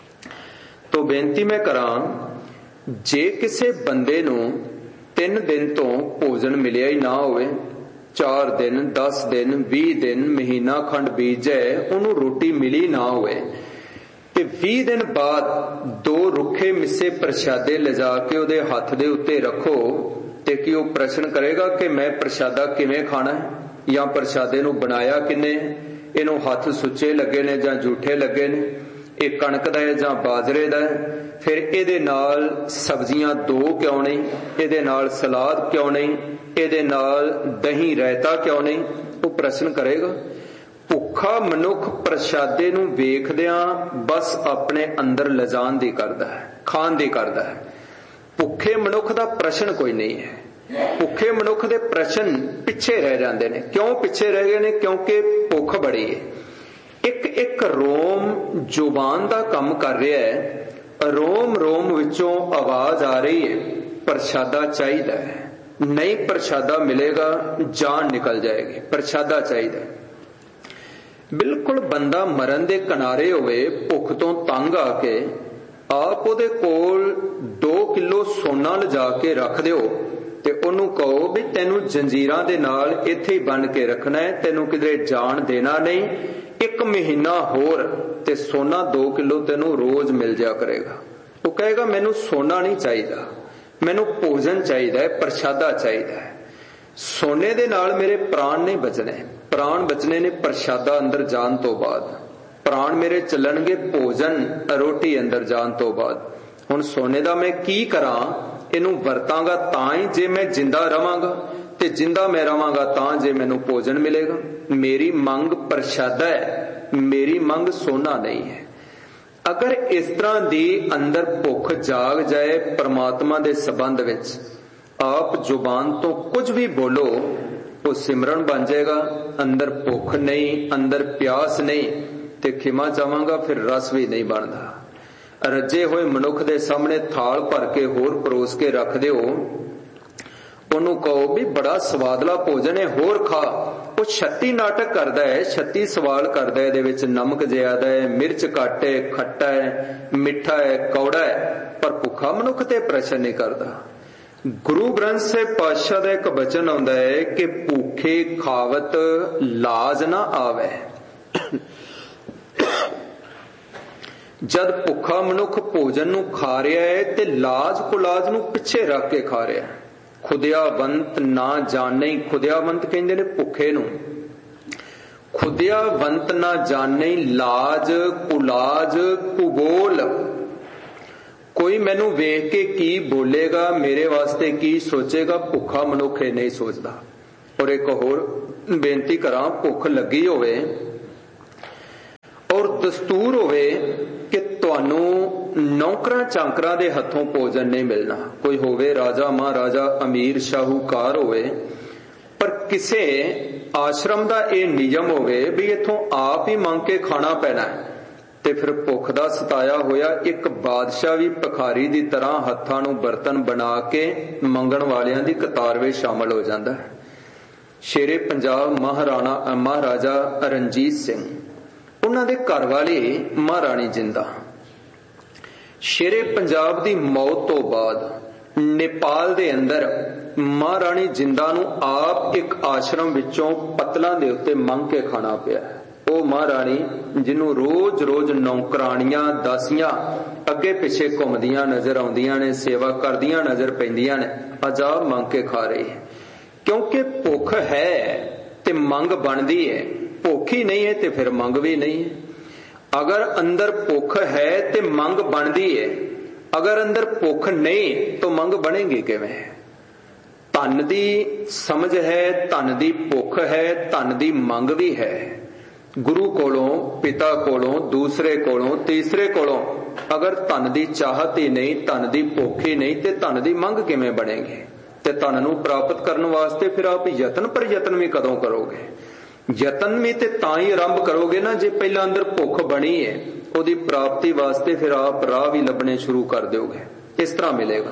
[SPEAKER 1] ਤੋ ਬੇਨਤੀ ਮੈਂ ਕਰਾਂ, ਜੇ ਕਿਸੇ ਬੰਦੇ ਨੂੰ ਤਿੰਨ ਦਿਨ ਤੋਂ ਭੋਜਨ ਮਿਲਿਆ ਹੀ ਨਾ ਹੋਵੇ, ਚਾਰ ਦਿਨ, ਦਸ ਦਿਨ, ਵੀਹ ਦਿਨ, ਮਹੀਨਾ ਖੰਡ ਬੀਤ ਜਾਏ, ਉਹਨੂੰ ਰੋਟੀ ਮਿਲੀ ਨਾ ਹੋਵੇ ਤੇ ਵੀਹ ਦਿਨ ਬਾਅਦ ਦੋ ਰੁੱਖੇ ਮਿੱਸੇ ਪ੍ਰਸ਼ਾਦੇ ਲਿਜਾ ਕੇ ਉਹਦੇ ਹੱਥ ਦੇ ਉੱਤੇ ਰੱਖੋ ਤੇ ਕੀ ਉਹ ਪ੍ਰਸ਼ਨ ਕਰੇਗਾ ਕਿ ਮੈਂ ਪ੍ਰਸ਼ਾਦਾ ਕਿਵੇਂ ਖਾਣਾ ਹੈ ਜਾਂ ਪ੍ਰਸ਼ਾਦੇ ਨੂੰ ਬਣਾਇਆ ਕਿੰਨੇ, ਇਹਨੂੰ ਹੱਥ ਸੁੱਚੇ ਲੱਗੇ ਨੇ ਜਾਂ ਝੂਠੇ ਲੱਗੇ ਨੇ, ਇਹ ਕਣਕ ਦਾ ਹੈ ਜਾਂ ਬਾਜਰੇ ਦਾ ਹੈ, ਫਿਰ ਇਹਦੇ ਨਾਲ ਸਬਜ਼ੀਆਂ ਦੋ ਕਿਉਂ ਨਹੀਂ, ਇਹਦੇ ਨਾਲ ਸਲਾਦ ਕਿਉਂ ਨਹੀਂ, ਇਹਦੇ ਨਾਲ ਦਹੀਂ ਰਾਇਤਾ ਕਿਉਂ ਨਹੀਂ? ਉਹ ਪ੍ਰਸ਼ਨ ਕਰੇਗਾ। ਭੁੱਖਾ ਮਨੁੱਖ ਪ੍ਰਸ਼ਾਦੇ ਨੂੰ ਵੇਖਦਿਆਂ ਬਸ ਆਪਣੇ ਅੰਦਰ ਲਿਜਾਣ ਦੀ ਕਰਦਾ ਹੈ, ਖਾਣ ਦੀ ਕਰਦਾ ਹੈ। ਭੁੱਖੇ ਮਨੁੱਖ ਦਾ ਪ੍ਰਸ਼ਨ ਕੋਈ ਨਹੀਂ ਹੈ। ਭੁੱਖੇ ਮਨੁੱਖ ਦੇ ਪ੍ਰਸ਼ਨ ਪਿੱਛੇ ਰਹਿ ਜਾਂਦੇ ਨੇ। ਕਿਉਂ ਪਿੱਛੇ ਰਹਿ ਗਏ ਨੇ? ਕਿਉਂਕਿ ਭੁੱਖ ਬੜੀ ਹੈ। ਇੱਕ ਇੱਕ ਰੋਮ ਜ਼ੁਬਾਨ ਦਾ ਕੰਮ ਕਰ ਰਿਹਾ ਹੈ, ਰੋਮ ਰੋਮ ਵਿੱਚੋਂ ਆਵਾਜ਼ ਆ ਰਹੀ ਹੈ ਪ੍ਰਸ਼ਾਦਾ ਚਾਹੀਦਾ ਹੈ। ਨਹੀਂ ਪ੍ਰਸ਼ਾਦਾ ਮਿਲੇਗਾ ਜਾਨ ਨਿਕਲ ਜਾਏਗੀ, ਪ੍ਰਸ਼ਾਦਾ ਚਾਹੀਦਾ ਹੈ। ਬਿਲਕੁਲ ਬੰਦਾ ਮਰਨ ਦੇ ਕਿਨਾਰੇ ਹੋਵੇ, ਭੁੱਖ ਤੋਂ ਤੰਗ ਆ ਕੇ ਆਪ ਉਹਦੇ ਕੋਲ ਦੋ ਕਿਲੋ ਸੋਨਾ ਲਿਜਾ ਕੇ ਰੱਖ ਦਿਓ ਤੇ ਉਹਨੂੰ ਕਹੋ ਵੀ ਤੈਨੂੰ ਜੰਜੀਰਾਂ ਦੇ ਨਾਲ ਇੱਥੇ ਹੀ ਬੰਨ ਕੇ ਰੱਖਣਾ ਹੈ, ਤੈਨੂੰ ਕਿਧਰੇ ਜਾਣ ਦੇਣਾ ਨਹੀਂ, ਇੱਕ ਮਹੀਨਾ ਹੋਰ ਤੇ ਸੋਨਾ दो किलो तेनों रोज मिल जा करेगा। वो कहेगा मैनू सोना नहीं चाहिए, मैनू भोजन चाहिए, प्रशादा चाहिए। सोने दे नाल मेरे प्राण नहीं बचने, प्राण बचने ने प्रशादा अंदर जान तो बाद, प्राण मेरे चलणगे भोजन रोटी अंदर जान तो बाद। हुण सोने दा मैं की करा, इनू वरतांगा तां ही जे मैं जिंदा रवांगा, ते जिंदा मैं रवांगा तां जे मैनू भोजन मिलेगा। मेरी मंग प्रशादा है, मेरी मंग सोना नहीं है। अगर इस तरह दी अंदर भुख जाग जाए परमात्मा दे संबंध विच, आप जुबान तो कुछ भी बोलो वो सिमरन बन जाएगा। अंदर भुख नहीं, अंदर प्यास नहीं, ते खिमा चाहांगा फिर रस भी नहीं बनता। रजे हुए मनुख दे सामने थाल भर के होर परोस के रख दो, ओनू कहो भी बड़ा स्वादला भोजन है, होर खा। वो छत्ती नाटक करता है, छत्ती सवाल करता है, दे नमक ज्यादा है, मिर्च घट है, खट्टा है, मिठा है, कौड़ा है, पर भुखा मनुख ते प्रश्न नहीं करता। गुरु ग्रंथ साहिब पातशाह दा एक वचन आउंदा है कि भूखे खावत लाज ना आवे। जद भुखा मनुख भोजन नू खा रहा है ते लाज कुलाज नू पिछे रख के खा रहा है। खुदियावंत ना जाने, खुदियावंत कहंदे ने भुखे नू, खुदियावंत ना जाने लाज कुलाज कुबोल। कोई मैनू वेख के की बोलेगा, मेरे वास्ते की सोचेगा, भुखा मनुख ये नहीं सोचता। और एक होर बेनती करा, भुख लगी होवे और दस्तूर होवे कि तुहानू नौकरां चांकरां दे हथों भोजन नहीं मिलना। कोई होवे राजा महाराजा अमीर शाहूकार होवे, पर किसे आश्रम दा ये नियम होवे भी इथों आप ही मंग के खाना पैना है, ते फिर भुख दा सताया होया एक बादशाह भी भखारी दी तरह हत्थां नू बर्तन बना के मंगण वालियां दी कतार विच शामिल हो जांदा है। शेरे पंजाब महाराणा महाराजा रणजीत सिंह, उन्हां दे घर वाली महाराणी जिंदा, शेरे पंजाब दी मौत तो बाद नेपाल दे अंदर महाराणी जिंदा नू आप एक आश्रम विचों पतलां दे उत्ते मंग के खाना पिया। ਉਹ महाराणी जिन्हों रोज रोज नौकरानियां दासियां अगे पिछे घूमदियां नजर आउंदियां ने, सेवा करदियां नजर पैंदियां ने, अज आ मंग के खा रही है। क्योंकि भुख है ते मंग बनदी है, भुख ही नहीं है ते फिर मंग भी नहीं है। अगर अंदर भुख है ते मंग बनदी है, अगर अंदर भुख नहीं तो मंग बनेगी किवें? धन दी समझ है, धन दी भुख है, धन दी मंग भी है। गुरु कोलों, पिता कोलों, दूसरे कोलों, तीसरे कोलों अगर धन दी चाहत ही नहीं, धन दी भुख ही नहीं, ते धन दी मंग किवें बनेगी? ते धन नूं प्राप्त करने वास्ते फिर आप यतन पर यतन भी कदों करोगे? यतन भी ते तां ही आरंभ करोगे ना जे पहला अंदर भुख बनी है, उहदी प्राप्ति वास्ते फिर आप राह भी लभने शुरू कर दोगे। इस तरह मिलेगा।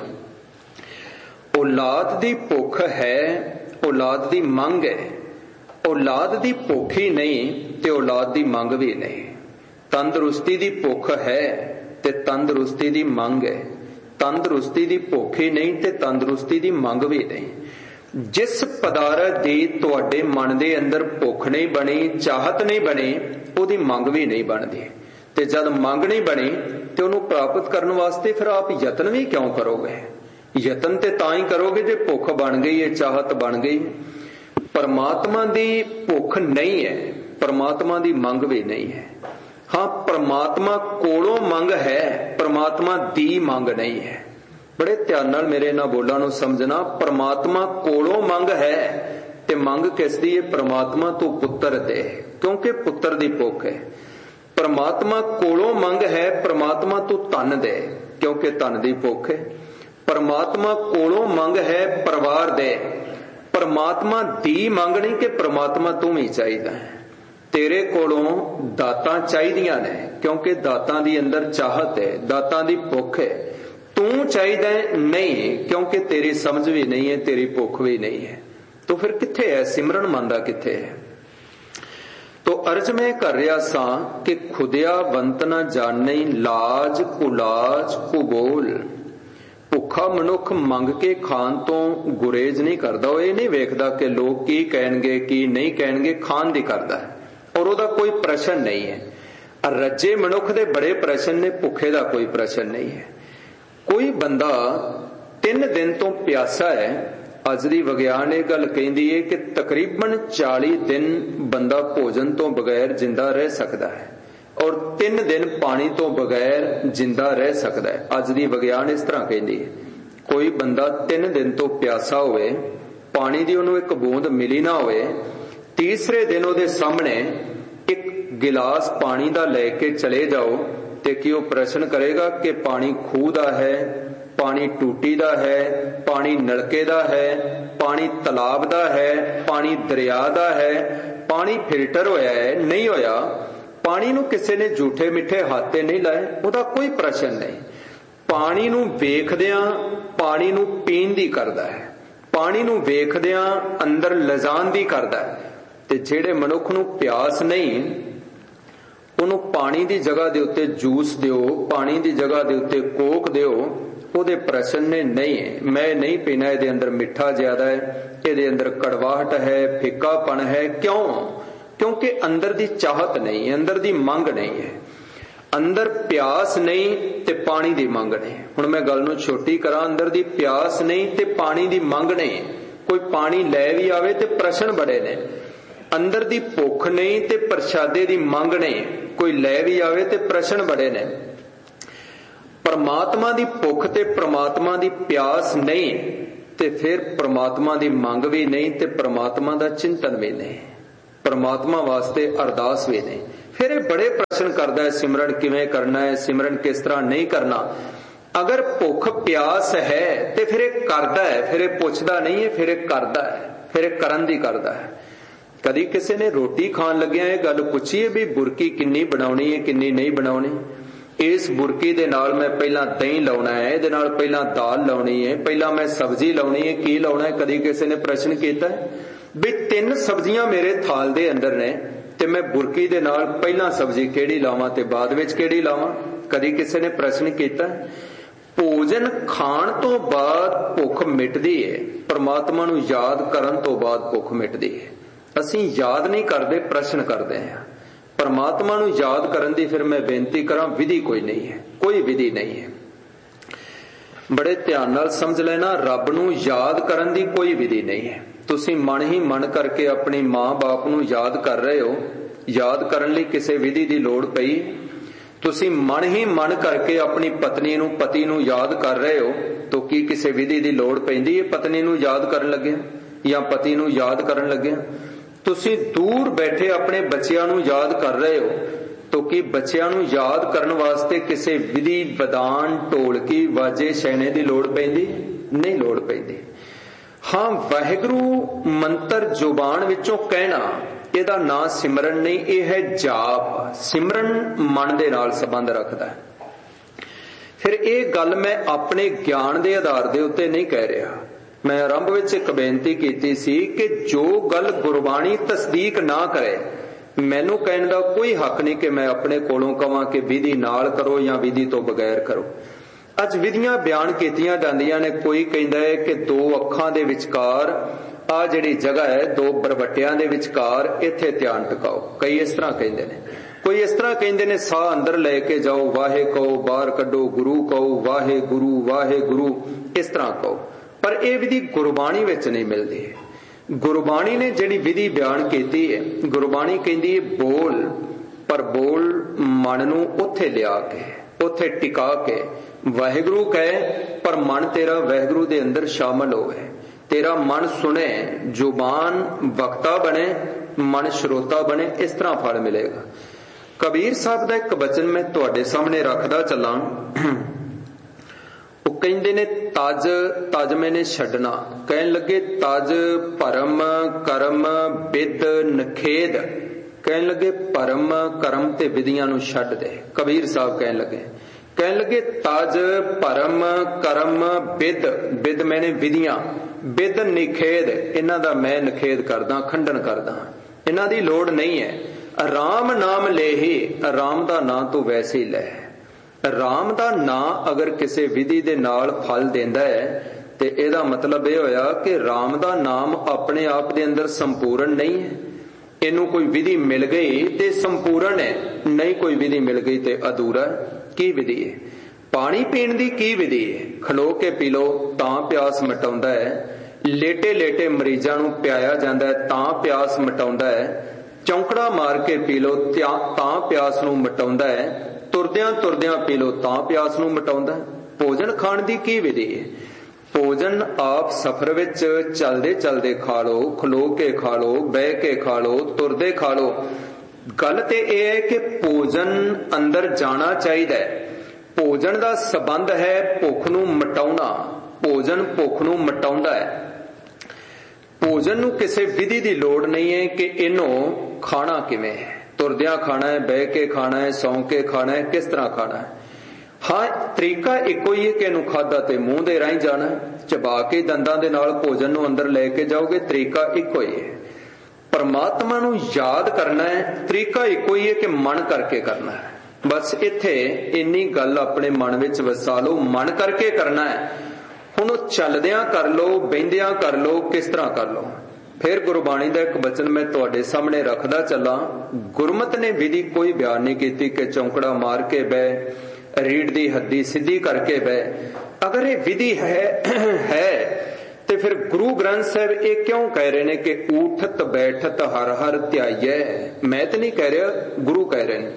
[SPEAKER 1] औलाद दी भुख है, औलाद दी मंग है। औलाद दी भुख ही नहीं ते औलाद दी मंग भी नहीं। तंदरुस्ती दी भुख है ते तंदरुस्ती दी मंग है। तंदरुस्ती दी भुख ही नहीं ते तंदरुस्ती दी मंग भी नहीं। जिस पदार्थ दी तुहाडे मन दे अंदर भुख नहीं बनी, चाहत नहीं बनी, उहदी मंग भी नहीं बनदी। ते जद मंग नहीं बनी ते उहनूं प्राप्त करने वास्ते फिर आप यतन भी क्यों करोगे? यतन ते तां ही करोगे जे भुख बन गई है, चाहत बन गई। परमात्मा दी भुख नहीं है, परमात्मा दी मंग भी नहीं है। हाँ, परमात्मा कोलों मंग है, परमात्मा दी मंग नहीं है। बड़े ध्यान नाल मेरे इन्हां बोलां नूं समझना। परमात्मा कोलों मंग है ते मंग किस दी है? परमात्मा तू पुत्र दे, क्योंकि पुत्र दी भुख है। परमात्मा कोलों मंग है, परमात्मा तू धन दे, क्योंकि धन दी भुख है। परमात्मा कोलों मंग है, परिवार दे। परमात्मा दी मंग नहीं कि परमात्मा तू ही चाहिए है। तेरे कोलों दातां चाहिदियां ने, क्योंकि दातां दी अंदर चाहत है, दातां दी भुख है। तू चाहिए नहीं, क्योंकि तेरी समझ भी नहीं है, तेरी भुख भी नहीं है। तो फिर किथे है सिमरन मंदा, किथे है? तो अर्ज मैं कर रहा सा कि खुदियावंत ना जाने लाज कुलाज कुबोल। भुखा मनुख मंग के खान तो गुरेज नहीं करता, वो ये नहीं वेखदा कि लोग की कहणगे की नहीं कहणगे, खान दी करदा है और ओदा कोई प्रश्न नहीं है। ਰੱਜੇ ਮਨੁੱਖ ਦੇ ਬੜੇ ਪ੍ਰਸ਼ਨ ਨੇ, ਭੁੱਖੇ ਦਾ ਕੋਈ ਪ੍ਰਸ਼ਨ ਨਹੀਂ ਹੈ। ਕੋਈ ਬੰਦਾ ਤਿੰਨ ਦਿਨ ਤੋਂ ਪਿਆਸਾ ਹੈ। ਅੱਜ ਦੀ ਵਿਗਿਆਨ ਇਹ ਗੱਲ ਕਹਿੰਦੀ ਹੈ ਕਿ ਤਕਰੀਬਨ ਚਾਲੀ ਦਿਨ ਬੰਦਾ ਭੋਜਨ ਤੋਂ ਬਗੈਰ ਜਿੰਦਾ ਰਹਿ ਸਕਦਾ ਹੈ ਔਰ ਤਿੰਨ ਦਿਨ ਪਾਣੀ ਤੋਂ ਬਗੈਰ ਜਿੰਦਾ ਰਹਿ ਸਕਦਾ ਹੈ। ਅੱਜ ਦੀ ਵਿਗਿਆਨ ਇਸ ਤਰ੍ਹਾਂ ਕਹਿੰਦੀ ਹੈ। ਕੋਈ ਬੰਦਾ ਤਿੰਨ ਦਿਨ ਤੋਂ ਪਿਆਸਾ ਹੋਵੇ, ਪਾਣੀ ਦੀ ਉਹਨੂੰ ਇੱਕ ਬੂੰਦ ਮਿਲੀ ਨਾ ਹੋਵੇ, ਤੀਸਰੇ ਦਿਨ ਉਹਦੇ ਸਾਹਮਣੇ ਇੱਕ ਗਿਲਾਸ ਪਾਣੀ ਦਾ ਲੈ ਕੇ ਚਲੇ ਜਾਓ ਤੇ ਕੀ ਉਹ ਪ੍ਰਸ਼ਨ ਕਰੇਗਾ ਕਿ ਪਾਣੀ ਖੂਹ ਦਾ ਹੈ, ਪਾਣੀ ਟੂਟੀ ਦਾ ਹੈ, ਪਾਣੀ ਨਲਕੇ ਦਾ ਹੈ, ਪਾਣੀ ਤਲਾਬ ਦਾ ਹੈ, ਪਾਣੀ ਦਰਿਆ ਦਾ ਹੈ, ਪਾਣੀ ਫਿਲਟਰ ਹੋਇਆ ਹੈ? ਨਹੀਂ ਹੋਇਆ। ਪਾਣੀ ਨੂੰ ਕਿਸੇ ਨੇ ਝੂਠੇ ਮਿੱਠੇ ਹੱਥ ਤੇ ਨਹੀਂ ਲਾਏ, ਉਹਦਾ ਕੋਈ ਪ੍ਰਸ਼ਨ ਨਹੀਂ। ਪਾਣੀ ਨੂੰ ਵੇਖਦਿਆਂ ਪਾਣੀ ਨੂੰ ਪੀਣ ਦੀ ਕਰਦਾ ਹੈ, ਪਾਣੀ ਨੂੰ ਵੇਖਦਿਆਂ ਅੰਦਰ ਲਿਜਾਣ ਦੀ ਕਰਦਾ ਹੈ। ਤੇ ਜਿਹੜੇ ਮਨੁੱਖ ਨੂੰ ਪਿਆਸ ਨਹੀਂ, ਉਹਨੂੰ ਪਾਣੀ ਦੀ ਜਗ੍ਹਾ ਦੇ ਉੱਤੇ ਜੂਸ ਦਿਓ, ਪਾਣੀ ਦੀ ਜਗ੍ਹਾ ਦੇ ਉੱਤੇ ਕੋਕ ਦਿਓ, ਉਹਦੇ ਪ੍ਰਸ਼ਨ ਨੇ ਨਹੀਂ ਹੈ, ਮੈਂ ਨਹੀਂ ਪੀਣਾ, ਇਹਦੇ ਅੰਦਰ ਮਿੱਠਾ ਜ਼ਿਆਦਾ ਹੈ, ਇਹਦੇ ਅੰਦਰ ਕੜਵਾਹਟ ਹੈ, ਫਿੱਕਾਪਣ ਹੈ। ਕਿਉਂ? ਕਿਉਂਕਿ ਅੰਦਰ ਦੀ ਚਾਹਤ ਨਹੀਂ ਹੈ, ਅੰਦਰ ਦੀ ਮੰਗ ਨਹੀਂ ਹੈ। ਅੰਦਰ ਪਿਆਸ ਨਹੀਂ ਤੇ ਪਾਣੀ ਦੀ ਮੰਗ ਨਹੀਂ। ਹੁਣ ਮੈਂ ਗੱਲ ਨੂੰ ਛੋਟੀ ਕਰਾਂ, ਅੰਦਰ ਦੀ ਪਿਆਸ ਨਹੀਂ ਤੇ ਪਾਣੀ ਦੀ ਮੰਗ ਨਹੀਂ। ਕੋਈ ਪਾਣੀ ਲੈ ਵੀ ਆਵੇ ਤੇ ਪ੍ਰਸ਼ਨ ਬੜੇ ਨੇ। ਅੰਦਰ ਦੀ ਭੁੱਖ ਨਹੀਂ ਤੇ ਪ੍ਰਸ਼ਾਦੇ ਦੀ ਮੰਗ ਨਹੀਂ, ਕੋਈ ਲੈ ਵੀ ਆਵੇ ਤੇ ਪ੍ਰਸ਼ਨ ਬੜੇ ਨੇ। ਪਰਮਾਤਮਾ ਦੀ ਭੁੱਖ ਤੇ ਪ੍ਰਮਾਤਮਾ ਦੀ ਪਿਆਸ ਨਹੀਂ ਤੇ ਫਿਰ ਪ੍ਰਮਾਤਮਾ ਦੀ ਮੰਗ ਵੀ ਨਹੀਂ ਤੇ ਪ੍ਰਮਾਤਮਾ ਦਾ ਚਿੰਤਨ ਵੀ ਨਹੀਂ, ਪ੍ਰਮਾਤਮਾ ਵਾਸਤੇ ਅਰਦਾਸ ਵੀ ਨਹੀਂ। ਫਿਰ ਇਹ ਬੜੇ ਪ੍ਰਸ਼ਨ ਕਰਦਾ ਹੈ, ਸਿਮਰਨ ਕਿਵੇਂ ਕਰਨਾ ਹੈ, ਸਿਮਰਨ ਕਿਸ ਤਰ੍ਹਾਂ ਨਹੀਂ ਕਰਨਾ। ਅਗਰ ਭੁੱਖ ਪਿਆਸ ਹੈ ਤੇ ਫਿਰ ਇਹ ਕਰਦਾ ਹੈ, ਫਿਰ ਇਹ ਪੁੱਛਦਾ ਨਹੀਂ ਹੈ, ਫਿਰ ਇਹ ਕਰਦਾ ਹੈ, ਫਿਰ ਇਹ ਕਰਨ ਦੀ ਕਰਦਾ ਹੈ। ਕਦੀ ਕਿਸੇ ਨੇ ਰੋਟੀ ਖਾਣ ਲੱਗਿਆ ਇਹ ਗੱਲ ਪੁੱਛੀ ਹੈ ਵੀ ਬੁਰਕੀ ਕਿੰਨੀ ਬਣਾਉਣੀ ਹੈ, ਕਿੰਨੀ ਨਹੀਂ ਬਣਾਉਣੀ? ਇਸ ਬੁਰਕੀ ਦੇ ਨਾਲ ਮੈਂ ਪਹਿਲਾਂ ਦਹੀਂ ਲਾਉਣਾ ਹੈ, ਇਹਦੇ ਨਾਲ ਪਹਿਲਾਂ ਦਾਲ ਲਾਉਣੀ ਹੈ, ਪਹਿਲਾਂ ਮੈਂ ਸਬਜ਼ੀ ਲਾਉਣੀ ਹੈ, ਕੀ ਲਾਉਣਾ ਹੈ? ਕਦੀ ਕਿਸੇ ਨੇ ਪ੍ਰਸ਼ਨ ਕੀਤਾ ਵੀ ਤਿੰਨ ਸਬਜ਼ੀਆਂ ਮੇਰੇ ਥਾਲ ਦੇ ਅੰਦਰ ਨੇ ਤੇ ਮੈਂ ਬੁਰਕੀ ਦੇ ਨਾਲ ਪਹਿਲਾਂ ਸਬਜ਼ੀ ਕਿਹੜੀ ਲਾਵਾਂ ਤੇ ਬਾਅਦ ਵਿੱਚ ਕਿਹੜੀ ਲਾਵਾਂ? ਕਦੀ ਕਿਸੇ ਨੇ ਪ੍ਰਸ਼ਨ ਕੀਤਾ? ਭੋਜਨ ਖਾਣ ਤੋਂ ਬਾਅਦ ਭੁੱਖ ਮਿਟਦੀ ਹੈ, ਪਰਮਾਤਮਾ ਨੂੰ ਯਾਦ ਕਰਨ ਤੋਂ ਬਾਅਦ ਭੁੱਖ ਮਿਟਦੀ ਹੈ। ਅਸੀਂ ਯਾਦ ਨਹੀਂ ਕਰਦੇ, ਪ੍ਰਸ਼ਨ ਕਰਦੇ ਹਾਂ। ਪਰਮਾਤਮਾ ਨੂੰ ਯਾਦ ਕਰਨ ਦੀ ਫਿਰ ਮੈਂ ਬੇਨਤੀ ਕਰਾਂ, ਵਿਧੀ ਕੋਈ ਨਹੀਂ ਹੈ, ਕੋਈ ਵਿਧੀ ਨਹੀਂ ਹੈ। ਬੜੇ ਧਿਆਨ ਨਾਲ ਸਮਝ ਲੈਣਾ, ਰੱਬ ਨੂੰ ਯਾਦ ਕਰਨ ਦੀ ਕੋਈ ਵਿਧੀ ਨਹੀਂ ਹੈ। ਤੁਸੀਂ ਮਨ ਹੀ ਮਨ ਕਰਕੇ ਆਪਣੀ ਮਾਂ ਬਾਪ ਨੂੰ ਯਾਦ ਕਰ ਰਹੇ ਹੋ, ਯਾਦ ਕਰਨ ਲਈ ਕਿਸੇ ਵਿਧੀ ਦੀ ਲੋੜ ਪਈ? ਤੁਸੀਂ ਮਨ ਹੀ ਮਨ ਕਰਕੇ ਆਪਣੀ ਪਤਨੀ ਨੂੰ ਪਤੀ ਨੂੰ ਯਾਦ ਕਰ ਰਹੇ ਹੋ ਤਾਂ ਕੀ ਕਿਸੇ ਵਿਧੀ ਦੀ ਲੋੜ ਪੈਂਦੀ ਹੈ ਪਤਨੀ ਨੂੰ ਯਾਦ ਕਰਨ ਲੱਗਿਆ ਜਾਂ ਪਤੀ ਨੂੰ ਯਾਦ ਕਰਨ ਲੱਗਿਆ? ਤੁਸੀਂ ਦੂਰ ਬੈਠੇ ਆਪਣੇ ਬੱਚਿਆਂ ਨੂੰ ਯਾਦ ਕਰ ਰਹੇ ਹੋ ਤਾਂ ਕੀ ਬੱਚਿਆਂ ਨੂੰ ਯਾਦ ਕਰਨ ਵਾਸਤੇ ਕਿਸੇ ਵਿਧੀ ਵਿਧਾਨ ਢੋਲਕੀ ਵਾਜੇ ਛੈਣੇ ਦੀ ਲੋੜ ਪੈਂਦੀ? ਨਹੀਂ ਲੋੜ ਪੈਂਦੀ। ਹਾਂ, ਵਾਹਿਗੁਰੂ ਮੰਤਰ ਜ਼ੁਬਾਨ ਵਿੱਚੋਂ ਕਹਿਣਾ, ਇਹਦਾ ਨਾਂ ਸਿਮਰਨ ਨਹੀਂ, ਇਹ ਹੈ ਜਾਪ। ਸਿਮਰਨ ਮਨ ਦੇ ਨਾਲ ਸੰਬੰਧ ਰੱਖਦਾ ਹੈ। ਫਿਰ ਇਹ ਗੱਲ ਮੈਂ ਆਪਣੇ ਗਿਆਨ ਦੇ ਆਧਾਰ ਦੇ ਉੱਤੇ ਨਹੀਂ ਕਹਿ ਰਿਹਾ। ਮੈਂ ਆਰੰਭ ਵਿੱਚ ਇੱਕ ਬੇਨਤੀ ਕੀਤੀ ਸੀ ਕਿ ਜੋ ਗੱਲ ਗੁਰਬਾਣੀ ਤਸਦੀਕ ਨਾ ਕਰੇ, ਮੈਨੂੰ ਕਹਿਣ ਦਾ ਕੋਈ ਹੱਕ ਨਹੀਂ ਕਿ ਮੈਂ ਆਪਣੇ ਕੋਲੋਂ ਕਵਾਂ ਕਿ ਵਿਧੀ ਨਾਲ ਕਰੋ ਜਾਂ ਵਿਧੀ ਤੋਂ ਬਗੈਰ ਕਰੋ। ਅੱਜ ਵਿਧੀਆਂ ਬਿਆਨ ਕੀਤੀਆਂ ਜਾਂਦੀਆਂ ਨੇ। ਕੋਈ ਕਹਿੰਦਾ ਹੈ ਕਿ ਦੋ ਅੱਖਾਂ ਦੇ ਵਿਚਕਾਰ ਆ ਜਿਹੜੀ ਜਗ੍ਹਾ ਹੈ, ਦੋ ਬਰਬਟਿਆਂ ਦੇ ਵਿਚਕਾਰ, ਇੱਥੇ ਧਿਆਨ ਟਿਕਾਓ। ਕਈ ਇਸ ਤਰ੍ਹਾਂ ਕਹਿੰਦੇ ਨੇ, ਕੋਈ ਇਸ ਤਰ੍ਹਾਂ ਕਹਿੰਦੇ ਨੇ ਸਾਹ ਅੰਦਰ ਲੈ ਕੇ ਜਾਓ, ਵਾਹੇ ਕਹੋ, ਬਾਹਰ ਕੱਢੋ, ਗੁਰੂ ਕਹੋ, ਵਾਹੇ ਗੁਰੂ, ਵਾਹੇ ਗੁਰੂ, ਇਸ ਤਰ੍ਹਾਂ ਕਹੋ। ਪਰ ਇਹ ਵਿਧੀ ਗੁਰਬਾਣੀ ਵਿੱਚ ਨਹੀਂ ਮਿਲਦੀ। ਗੁਰਬਾਣੀ ਨੇ ਜਿਹੜੀ ਵਿਧੀ ਬਿਆਨ ਕੀਤੀ ਹੈ, ਗੁਰਬਾਣੀ ਕਹਿੰਦੀ ਹੈ ਬੋਲ, ਪਰ ਬੋਲ ਮਨ ਨੂੰ ਉੱਥੇ ਲਿਆ ਕੇ, ਉੱਥੇ ਟਿਕਾ ਕੇ ਵਾਹਿਗੁਰੂ ਕਹੇ, ਪਰ ਮਨ ਤੇਰਾ ਵਾਹਿਗੁਰੂ ਦੇ ਅੰਦਰ ਸ਼ਾਮਲ ਹੋਵੇ। ਤੇਰਾ ਮਨ ਸੁਣੇ, ਜ਼ੁਬਾਨ ਵਕਤਾ ਬਣੇ, ਮਨ ਸ਼ਰੋਤਾ ਬਣੇ। ਇਸ ਤਰ੍ਹਾਂ ਫਲ ਮਿਲੇਗਾ। ਕਬੀਰ ਸਾਹਿਬ ਦਾ ਇੱਕ ਬਚਨ ਮੈਂ ਤੁਹਾਡੇ ਸਾਹਮਣੇ ਰੱਖਦਾ ਚੱਲਾਂ। ਉਹ ਕਹਿੰਦੇ ਨੇ ਤਜ ਤਜ ਮੈਨੇ ਛੱਡਣਾ। ਕਹਿਣ ਲੱਗੇ ਤਜ ਭਰਮ ਕਰਮ ਵਿਦ ਨਖੇਦ। ਕਹਿਣ ਲੱਗੇ ਭਰਮ ਕਰਮ ਤੇ ਵਿਧੀਆਂ ਨੂੰ ਛੱਡ ਦੇ। ਕਬੀਰ ਸਾਹਿਬ ਕਹਿਣ ਲੱਗੇ ਕਹਿਣ ਲੱਗੇ ਤਜ ਭਰਮ ਕਰਮ ਵਿਦ, ਵਿਦ ਮੈਨੇ ਵਿਧੀਆਂ, ਵਿਦ ਨਿਖੇਦ, ਇਹਨਾਂ ਦਾ ਮੈਂ ਨਿਖੇਦ ਕਰਦਾ, ਖੰਡਨ ਕਰਦਾ। ਇਹਨਾਂ ਦੀ ਲੋੜ ਨਹੀਂ ਹੈ। ਰਾਮ ਨਾਮ ਲੇਹੀ, ਰਾਮ ਦਾ ਨਾਂ ਤੂੰ ਵੈਸੇ ਹੀ ਲੈ। ਰਾਮ ਦਾ ਨਾਂ ਅਗਰ ਕਿਸੇ ਵਿਧੀ ਦੇ ਨਾਲ ਫਲ ਦਿੰਦਾ ਹੈ ਤੇ ਇਹਦਾ ਮਤਲਬ ਇਹ ਹੋਇਆ ਕਿ ਰਾਮ ਦਾ ਨਾਮ ਆਪਣੇ ਆਪ ਦੇ ਅੰਦਰ ਸੰਪੂਰਨ ਨਹੀਂ ਹੈ। ਇਹਨੂੰ ਕੋਈ ਵਿਧੀ ਮਿਲ ਗਈ ਤੇ ਸੰਪੂਰਨ ਹੈ, ਨਹੀਂ ਕੋਈ ਵਿਧੀ ਮਿਲ ਗਈ ਤੇ ਅਧੂਰਾ। ਕੀ ਵਿਧੀ ਹੈ? ਪਾਣੀ ਪੀਣ ਦੀ ਕੀ ਵਿਧੀ ਹੈ? ਖਲੋ ਕੇ ਪੀ ਲਓ ਤਾਂ ਪਿਆਸ ਮਿਟਾਉਂਦਾ ਹੈ, ਲੇਟੇ ਲੇਟੇ ਮਰੀਜ਼ਾਂ ਨੂੰ ਪਿਆਇਆ ਜਾਂਦਾ ਹੈ ਤਾਂ ਪਿਆਸ ਮਿਟਾਉਂਦਾ ਹੈ, ਚੌਂਕੜਾ ਮਾਰ ਕੇ ਪੀ ਲਓ ਤਾਂ ਪਿਆਸ ਨੂੰ ਮਿਟਾਉਂਦਾ ਹੈ, ਤੁਰਦਿਆਂ ਤੁਰਦਿਆਂ ਪੀ ਲਓ ਤਾਂ ਪਿਆਸ ਨੂੰ ਮਿਟਾਉਂਦਾ। ਭੋਜਨ ਖਾਣ ਦੀ ਕੀ ਵਿਧੀ ਹੈ? ਭੋਜਨ ਆਪ ਸਫ਼ਰ ਵਿੱਚ ਚਲਦੇ ਚਲਦੇ ਖਾ ਲਓ, ਖਲੋ ਕੇ ਖਾ ਲਓ, ਬਹਿ ਕੇ ਖਾ ਲਓ, ਤੁਰਦੇ ਖਾ ਲਓ। ਗੱਲ ਤੇ ਇਹ ਹੈ ਕਿ ਭੋਜਨ ਅੰਦਰ ਜਾਣਾ ਚਾਹੀਦਾ ਹੈ। ਭੋਜਨ ਦਾ ਸੰਬੰਧ ਹੈ ਭੁੱਖ ਨੂੰ ਮਿਟਾਉਣਾ। ਭੋਜਨ ਭੁੱਖ ਨੂੰ ਮਿਟਾਉਂਦਾ ਹੈ। ਭੋਜਨ ਨੂੰ ਕਿਸੇ ਵਿਧੀ ਦੀ ਲੋੜ ਨਹੀਂ ਹੈ ਕਿ ਇਹਨੂੰ ਖਾਣਾ ਕਿਵੇਂ ਹੈ, ਤੁਰਦਿਆਂ ਖਾਣਾ ਹੈ, ਬਹਿ ਕੇ ਖਾਣਾ ਹੈ, ਸੌਂ ਕੇ ਖਾਣਾ ਹੈ, ਕਿਸ ਤਰ੍ਹਾਂ ਖਾਣਾ ਹੈ। ਹਾਂ, ਤਰੀਕਾ ਇੱਕੋ ਹੀ ਹੈ ਕਿ ਇਹਨੂੰ ਖਾਧਾ ਤੇ ਮੂੰਹ ਦੇ ਰਾਹੀਂ ਜਾਣਾ, ਚਬਾ ਕੇ ਦੰਦਾਂ ਦੇ ਨਾਲ ਭੋਜਨ ਨੂੰ ਅੰਦਰ ਲੈ ਕੇ ਜਾਓਗੇ, ਤਰੀਕਾ ਇੱਕੋ ਹੀ ਹੈ। ਪਰਮਾਤਮਾ ਨੂੰ ਯਾਦ ਕਰਨਾ ਹੈ, ਤਰੀਕਾ ਇੱਕੋ ਹੀ ਹੈ ਕਿ ਮਨ ਕਰਕੇ ਕਰਨਾ ਹੈ। ਬਸ ਇੱਥੇ ਇੰਨੀ ਗੱਲ ਆਪਣੇ ਮਨ ਵਿੱਚ ਵਸਾ ਲਓ, ਮਨ ਕਰਕੇ ਕਰਨਾ ਹੈ। ਹੁਣ ਉਹ ਚੱਲਦਿਆਂ ਕਰ ਲਓ, ਬਹਿੰਦਿਆਂ ਕਰ ਲਓ, ਕਿਸ ਤਰ੍ਹਾਂ ਕਰ ਲਓ। ਫਿਰ ਗੁਰਬਾਣੀ ਦਾ ਇੱਕ ਬਚਨ ਮੈਂ ਤੁਹਾਡੇ ਸਾਹਮਣੇ ਰੱਖਦਾ ਚੱਲਾਂ। ਗੁਰਮਤਿ ਨੇ ਵਿਧੀ ਕੋਈ ਬਿਆਨ ਨਹੀਂ ਕੀਤੀ ਕਿ ਚੌਂਕੜਾ ਮਾਰ ਕੇ ਬਹਿ, ਰੀੜ ਦੀ ਹੱਡੀ ਸਿੱਧੀ ਕਰਕੇ ਬਹਿ। ਅਗਰ ਇਹ ਵਿਧੀ ਹੈ ਹੈ ਤੇ ਫਿਰ ਗੁਰੂ ਗ੍ਰੰਥ ਸਾਹਿਬ ਇਹ ਕਿਉਂ ਕਹਿ ਰਹੇ ਨੇ ਕਿ ਊਠਤ ਬੈਠਤ ਹਰ ਹਰ ਧਿਆਈਐ। ਮੈਂ ਤਾਂ ਨਹੀਂ ਕਹਿ ਰਿਹਾ, ਗੁਰੂ ਕਹਿ ਰਹੇ ਨੇ।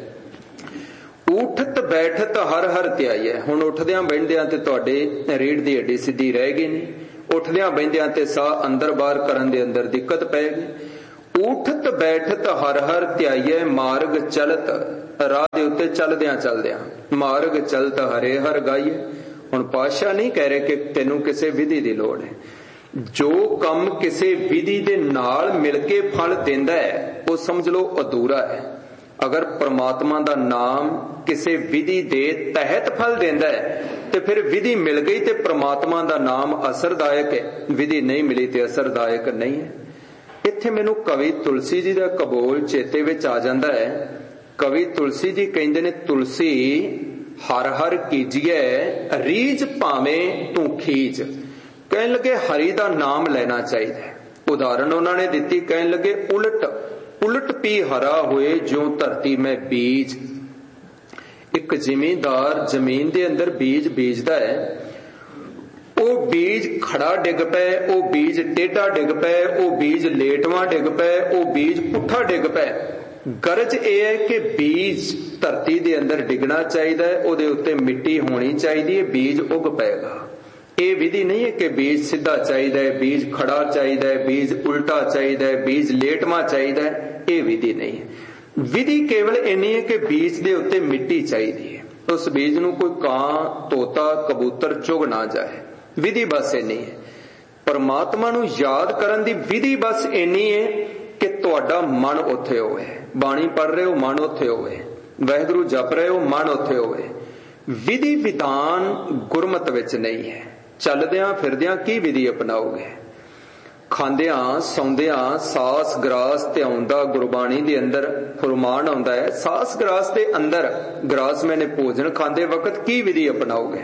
[SPEAKER 1] ਊਠਤ ਬੈਠਤ ਹਰ ਹਰ ਧਿਆਈਐ। ਹੁਣ ਉੱਠਦਿਆਂ ਬਹਿੰਦਿਆਂ ਤੇ ਤੁਹਾਡੇ ਰੀੜ ਦੀ ਹੱਡੀ ਸਿੱਧੀ ਰਹਿ ਗਈ ਨਹੀਂ, ਉੱਠਦਿਆਂ ਬਹਿੰਦਿਆਂ ਤੇ ਸਾਹ ਅੰਦਰ ਬਾਹਰ ਕਰਨ ਦੇ ਅੰਦਰ ਦਿੱਕਤ ਪਏਗੀ। ਊਠਤ ਬੈਠਤ ਹਰ ਹਰ ਧਿਆਈਐ ਮਾਰਗ ਚਲਤ। ਰਾਹ ਦੇ ਉੱਤੇ ਚੱਲਦਿਆਂ ਚੱਲਦਿਆਂ ਮਾਰਗ ਚਲਤ ਹਰੇ ਹਰ ਗਾਈਏ। ਹੁਣ ਪਾਤਸ਼ਾਹ ਨਹੀਂ ਕਹਿ ਰਹੇ ਕਿ ਤੈਨੂੰ ਕਿਸੇ ਵਿਧੀ ਦੀ ਲੋੜ ਹੈ। ਜੋ ਕੰਮ ਕਿਸੇ ਵਿਧੀ ਦੇ ਨਾਲ ਮਿਲ ਕੇ ਫਲ ਦਿੰਦਾ ਹੈ ਉਹ ਸਮਝ ਲਓ ਅਧੂਰਾ ਹੈ। ਅਗਰ ਪ੍ਰਮਾਤਮਾ ਦਾ ਨਾਮ ਕਿਸੇ ਵਿਧੀ ਦੇ ਤਹਿਤ ਫਲ ਦਿੰਦਾ ਹੈ ਤੇ ਫਿਰ ਵਿਧੀ ਮਿਲ ਗਈ ਤੇ ਪ੍ਰਮਾਤਮਾ ਦਾ ਨਾਮ ਅਸਰਦਾਇਕ ਹੈ, ਵਿਧੀ ਨਹੀਂ ਮਿਲੀ ਤੇ ਅਸਰਦਾਇਕ ਨਹੀਂ ਹੈ। ਇੱਥੇ ਮੈਨੂੰ ਕਵੀ ਤੁਲਸੀ ਜੀ ਦਾ ਕਬੋਲ ਚੇਤੇ ਵਿੱਚ ਆ ਜਾਂਦਾ ਹੈ। ਕਵੀ ਤੁਲਸੀ ਜੀ ਕਹਿੰਦੇ ਨੇ, ਤੁਲਸੀ ਹਰ ਹਰ ਕੀਜੀਏ ਰੀਝ ਭਾਵੇਂ ਤੂੰ ਖੀਜ। ਕਹਿਣ ਲੱਗੇ ਹਰੀ ਦਾ ਨਾਮ ਲੈਣਾ ਚਾਹੀਦਾ ਹੈ। ਉਦਾਹਰਨ ਉਹਨਾਂ ਨੇ ਦਿੱਤੀ, ਕਹਿਣ ਲੱਗੇ ਉਲਟ ਉਲਟ ਪੀ ਹਰਾ ਹੋਏ ਜਿਉਂ ਧਰਤੀ ਮੈਂ ਬੀਜ। ਇੱਕ ਜ਼ਿਮੀਂਦਾਰ ਜ਼ਮੀਨ ਦੇ ਅੰਦਰ ਬੀਜ ਬੀਜਦਾ ਹੈ, ਉਹ ਬੀਜ ਖੜਾ ਡਿੱਗ ਪਏ, ਉਹ ਬੀਜ ਟੇਢਾ ਡਿੱਗ ਪਏ, ਉਹ ਬੀਜ ਲੇਟਵਾਂ ਡਿੱਗ ਪਏ, ਉਹ ਬੀਜ ਪੁੱਠਾ ਡਿੱਗ ਪਏ। ਗਰਜ ਇਹ ਹੈ ਕਿ ਬੀਜ ਧਰਤੀ ਦੇ ਅੰਦਰ ਡਿੱਗਣਾ ਚਾਹੀਦਾ ਹੈ, ਉਹਦੇ ਉੱਤੇ ਮਿੱਟੀ ਹੋਣੀ ਚਾਹੀਦੀ ਹੈ, ਬੀਜ ਉੱਗ ਪਏਗਾ। ਇਹ ਵਿਧੀ ਨਹੀਂ ਹੈ ਕਿ ਬੀਜ ਸਿੱਧਾ ਚਾਹੀਦਾ ਹੈ, ਬੀਜ ਖੜਾ ਚਾਹੀਦਾ ਹੈ, ਬੀਜ ਉਲਟਾ ਚਾਹੀਦਾ ਹੈ, ਬੀਜ ਲੇਟਵਾਂ ਚਾਹੀਦਾ ਹੈ। ਇਹ ਵਿਧੀ ਨਹੀਂ ਹੈ। ਵਿਧੀ ਕੇਵਲ ਇੰਨੀ ਹੈ ਕਿ ਬੀਜ ਦੇ ਉੱਤੇ ਮਿੱਟੀ ਚਾਹੀਦੀ ਹੈ, ਉਸ ਬੀਜ ਨੂੰ ਕੋਈ ਕਾਂ, ਤੋਤਾ, ਕਬੂਤਰ ਚੁਗ ਨਾ ਜਾਏ। ਵਿਧੀ ਬਸ ਇੰਨੀ ਹੈ। ਪਰਮਾਤਮਾ ਨੂੰ ਯਾਦ ਕਰਨ ਦੀ ਵਿਧੀ ਬਸ ਇੰਨੀ ਹੈ ਕਿ ਤੁਹਾਡਾ ਮਨ ਉੱਥੇ ਹੋਵੇ। ਬਾਣੀ ਪੜ੍ਹ ਰਹੇ ਹੋ, ਮਨ ਉੱਥੇ ਹੋਵੇ। ਵਾਹਿਗੁਰੂ ਜਪ ਰਹੇ ਹੋ, ਮਨ ਉੱਥੇ ਹੋਵੇ। ਵਿਧੀ ਵਿਧਾਨ ਗੁਰਮਤਿ ਵਿੱਚ ਨਹੀਂ ਹੈ। ਚੱਲਦਿਆਂ ਫਿਰਦਿਆਂ ਕੀ ਵਿਧੀ ਅਪਣਾਓਗੇ? ਖਾਂਦਿਆਂ ਸੌਂਦਿਆਂ ਸਾਸ ਗਰਾਸ ਧਿਆਉਣ ਦਾ ਗੁਰਬਾਣੀ ਦੇ ਅੰਦਰ ਫਰਮਾਨ ਆਉਂਦਾ ਹੈ। ਸਾਸ ਗਰਾਸ ਦੇ ਅੰਦਰ ਗਰਾਸ ਮੈਨੇ ਭੋਜਨ ਖਾਂਦੇ ਵਕਤ ਕੀ ਵਿਧੀ ਅਪਣਾਓਗੇ?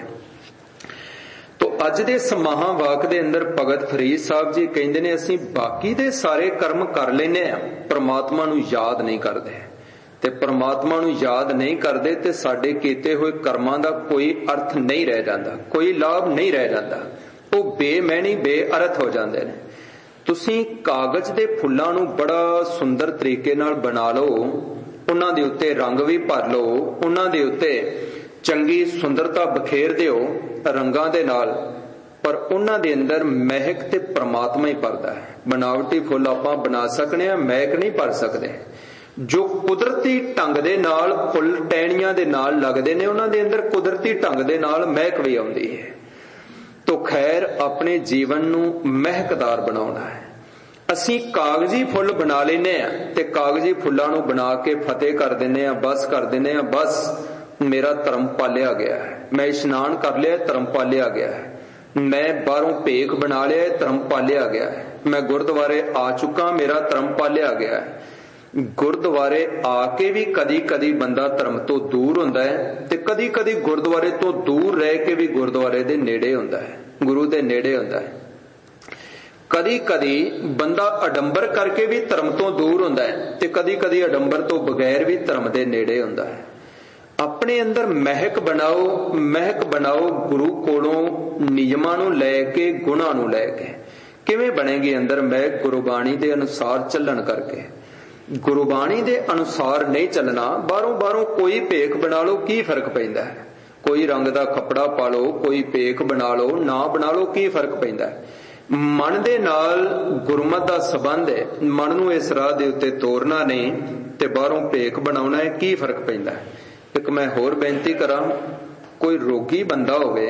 [SPEAKER 1] ਤੋ ਅੱਜ ਦੇ ਸਮਾਹਾਂ ਵਾਕ ਦੇ ਅੰਦਰ ਭਗਤ ਫਰੀਦ ਸਾਹਿਬ ਜੀ ਕਹਿੰਦੇ ਨੇ, ਅਸੀਂ ਬਾਕੀ ਦੇ ਸਾਰੇ ਕਰਮ ਕਰ ਲੈਨੇ ਆ, ਪ੍ਰਮਾਤਮਾ ਨੂੰ ਯਾਦ ਨਹੀਂ ਕਰਦੇ। ਤੇ ਪ੍ਰਮਾਤਮਾ ਨੂੰ ਯਾਦ ਨਹੀਂ ਕਰਦੇ ਤੇ ਸਾਡੇ ਕੀਤੇ ਹੋਏ ਕਰਮਾਂ ਦਾ ਕੋਈ ਅਰਥ ਨਹੀਂ ਰਹਿ ਜਾਂਦਾ, ਕੋਈ ਲਾਭ ਨਹੀਂ ਰਹਿ ਜਾਂਦਾ। ਉਹ ਬੇਮੈਣੀ ਬੇਅਰਥ ਹੋ ਜਾਂਦੇ ਨੇ। ਤੁਸੀਂ ਕਾਗਜ਼ ਦੇ ਫੁੱਲਾਂ ਨੂੰ ਬੜਾ ਸੁੰਦਰ ਤਰੀਕੇ ਨਾਲ ਬਣਾ ਲਓ, ਉਹਨਾਂ ਦੇ ਉੱਤੇ ਰੰਗ ਵੀ ਭਰ ਲਓ, ਉਹਨਾਂ ਦੇ ਉੱਤੇ ਚੰਗੀ ਸੁੰਦਰਤਾ ਬਖੇਰ ਦਿਓ ਰੰਗਾਂ ਦੇ ਨਾਲ, ਪਰ ਉਹਨਾਂ ਦੇ ਅੰਦਰ ਮਹਿਕ ਤੇ ਪ੍ਰਮਾਤਮਾ ਹੀ ਭਰਦਾ ਹੈ। ਬਣਾਵਟੀ ਫੁੱਲ ਆਪਾਂ ਬਣਾ ਸਕਨੇ ਆ, ਮਹਿਕ ਨਹੀਂ ਭਰ ਸਕਦੇ। ਜੋ ਕੁਦਰਤੀ ਢੰਗ ਦੇ ਨਾਲ ਫੁੱਲ ਟਹਿਣੀਆਂ ਦੇ ਨਾਲ ਲੱਗਦੇ ਨੇ, ਉਹਨਾਂ ਦੇ ਅੰਦਰ ਕੁਦਰਤੀ ਢੰਗ ਦੇ ਨਾਲ ਮਹਿਕ ਵੀ ਆਉਂਦੀ ਹੈ। ਤੋ ਖੈਰ ਆਪਣੇ ਜੀਵਨ ਨੂੰ ਮਹਿਕਦਾਰ ਬਣਾਉਣਾ ਹੈ। ਅਸੀਂ ਕਾਗਜ਼ੀ ਫੁੱਲ ਬਣਾ ਲੈਨੇ ਆ ਤੇ ਕਾਗਜ਼ੀ ਫੁੱਲਾਂ ਨੂੰ ਬਣਾ ਕੇ ਫਤਿਹ ਕਰ ਦਿੰਨੇ ਆ, ਬਸ ਕਰ ਦਿੰਨੇ ਆ, ਬਸ ਮੇਰਾ ਧਰਮ ਪਾਲਿਆ ਗਿਆ ਹੈ, ਮੈਂ ਇਸ਼ਨਾਨ ਕਰ ਲਿਆ, ਧਰਮ ਪਾਲਿਆ ਗਿਆ ਹੈ, ਮੈਂ ਬਾਹਰੋਂ ਭੇਖ ਬਣਾ ਲਿਆ, ਧਰਮ ਪਾਲਿਆ ਗਿਆ ਹੈ, ਮੈਂ ਗੁਰਦੁਆਰੇ ਆ ਚੁੱਕਾ, ਮੇਰਾ ਧਰਮ ਪਾਲਿਆ ਗਿਆ ਹੈ। ਗੁਰਦੁਆਰੇ ਆ ਕੇ ਵੀ ਕਦੀ ਕਦੀ ਬੰਦਾ ਧਰਮ ਤੋਂ ਦੂਰ ਹੁੰਦਾ ਹੈ ਤੇ ਕਦੀ ਕਦੀ ਗੁਰਦੁਆਰੇ ਤੋਂ ਦੂਰ ਰਹਿ ਕੇ ਵੀ ਗੁਰਦੁਆਰੇ ਦੇ ਨੇੜੇ ਹੁੰਦਾ ਹੈ, ਗੁਰੂ ਦੇ ਨੇੜੇ ਹੁੰਦਾ ਹੈ। कदी कदी बंदा अडंबर करके भी धर्म तो दूर हुंदा है ते कदी कदी अडंबर तो बगैर भी धर्म दे नेड़े हुंदा है। अपने अंदर महक बनाओ, महक बनाओ गुरु कोलों नियमां नूं लैके गुणां नूं लैके। किवें बनेगी अंदर महक? गुरबाणी दे अनुसार चलण करके। गुरबाणी दे अनुसार नहीं चलना, बाहरों बाहरों कोई भेख बना लो, की फर्क पैंदा है? कोई रंग दा कपड़ा पा लो, कोई भेख बना लो, ना बना लो, की फर्क पैंदा है? मन दे नाल गुरमत दा संबंध है, मन नूं इस राह दे उत्ते तोरना नहीं ते बाहरों भेख बनाउणा है, की फर्क पैंदा है? एक मैं होर बेनती करां, कोई रोगी बंदा होवे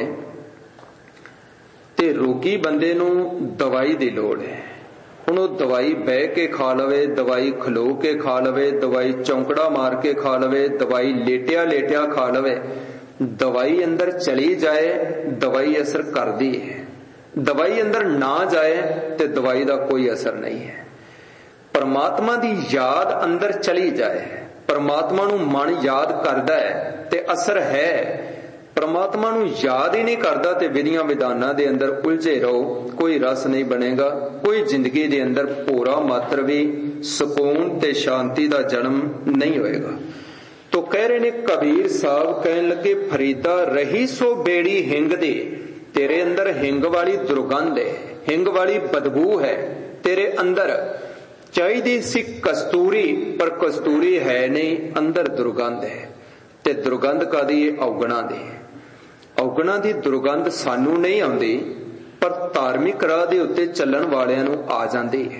[SPEAKER 1] ते रोगी बंदे नूं दवाई दी लोड़ है। हुण ओह दवाई बह के खा लवे, दवाई खलो के खा लवे, दवाई चौंकड़ा मार के खा लवे, दवाई लेटिया लेटिया खा लवे, दवाई अंदर चली जाए दवाई असर करदी है, दवाई अंदर ना जाए ते दवाई दा कोई असर नहीं है। परमात्मा दी याद अंदर चली जाए, परमात्मा नूं मन याद करदा है ते असर है। परमात्मा नूं याद ही नहीं करदा ते विधियां विधानां दे अंदर उलझे रहो, कोई रस नहीं बनेगा, कोई जिंदगी दे अंदर पूरा मात्र भी सुकून ते शांति दा जन्म नहीं होएगा। तो कह रहे ने कबीर साहब, कहन लगे फरीदा रही सो बेड़ी हिंग दे, तेरे अंदर हिंग वाली दुर्गंध है, हिंग वाली बदबू है तेरे अंदर। चाहिदी सी कस्तूरी पर कस्तूरी है नहीं, अंदर दुर्गंध है। ते दुर्गंध कादी? औगणा दी। औगणा दी दुर्गंध सानू नहीं आउंदी, पर धार्मिक राह दे उत्ते चलण वालियां नूं आ जांदी है।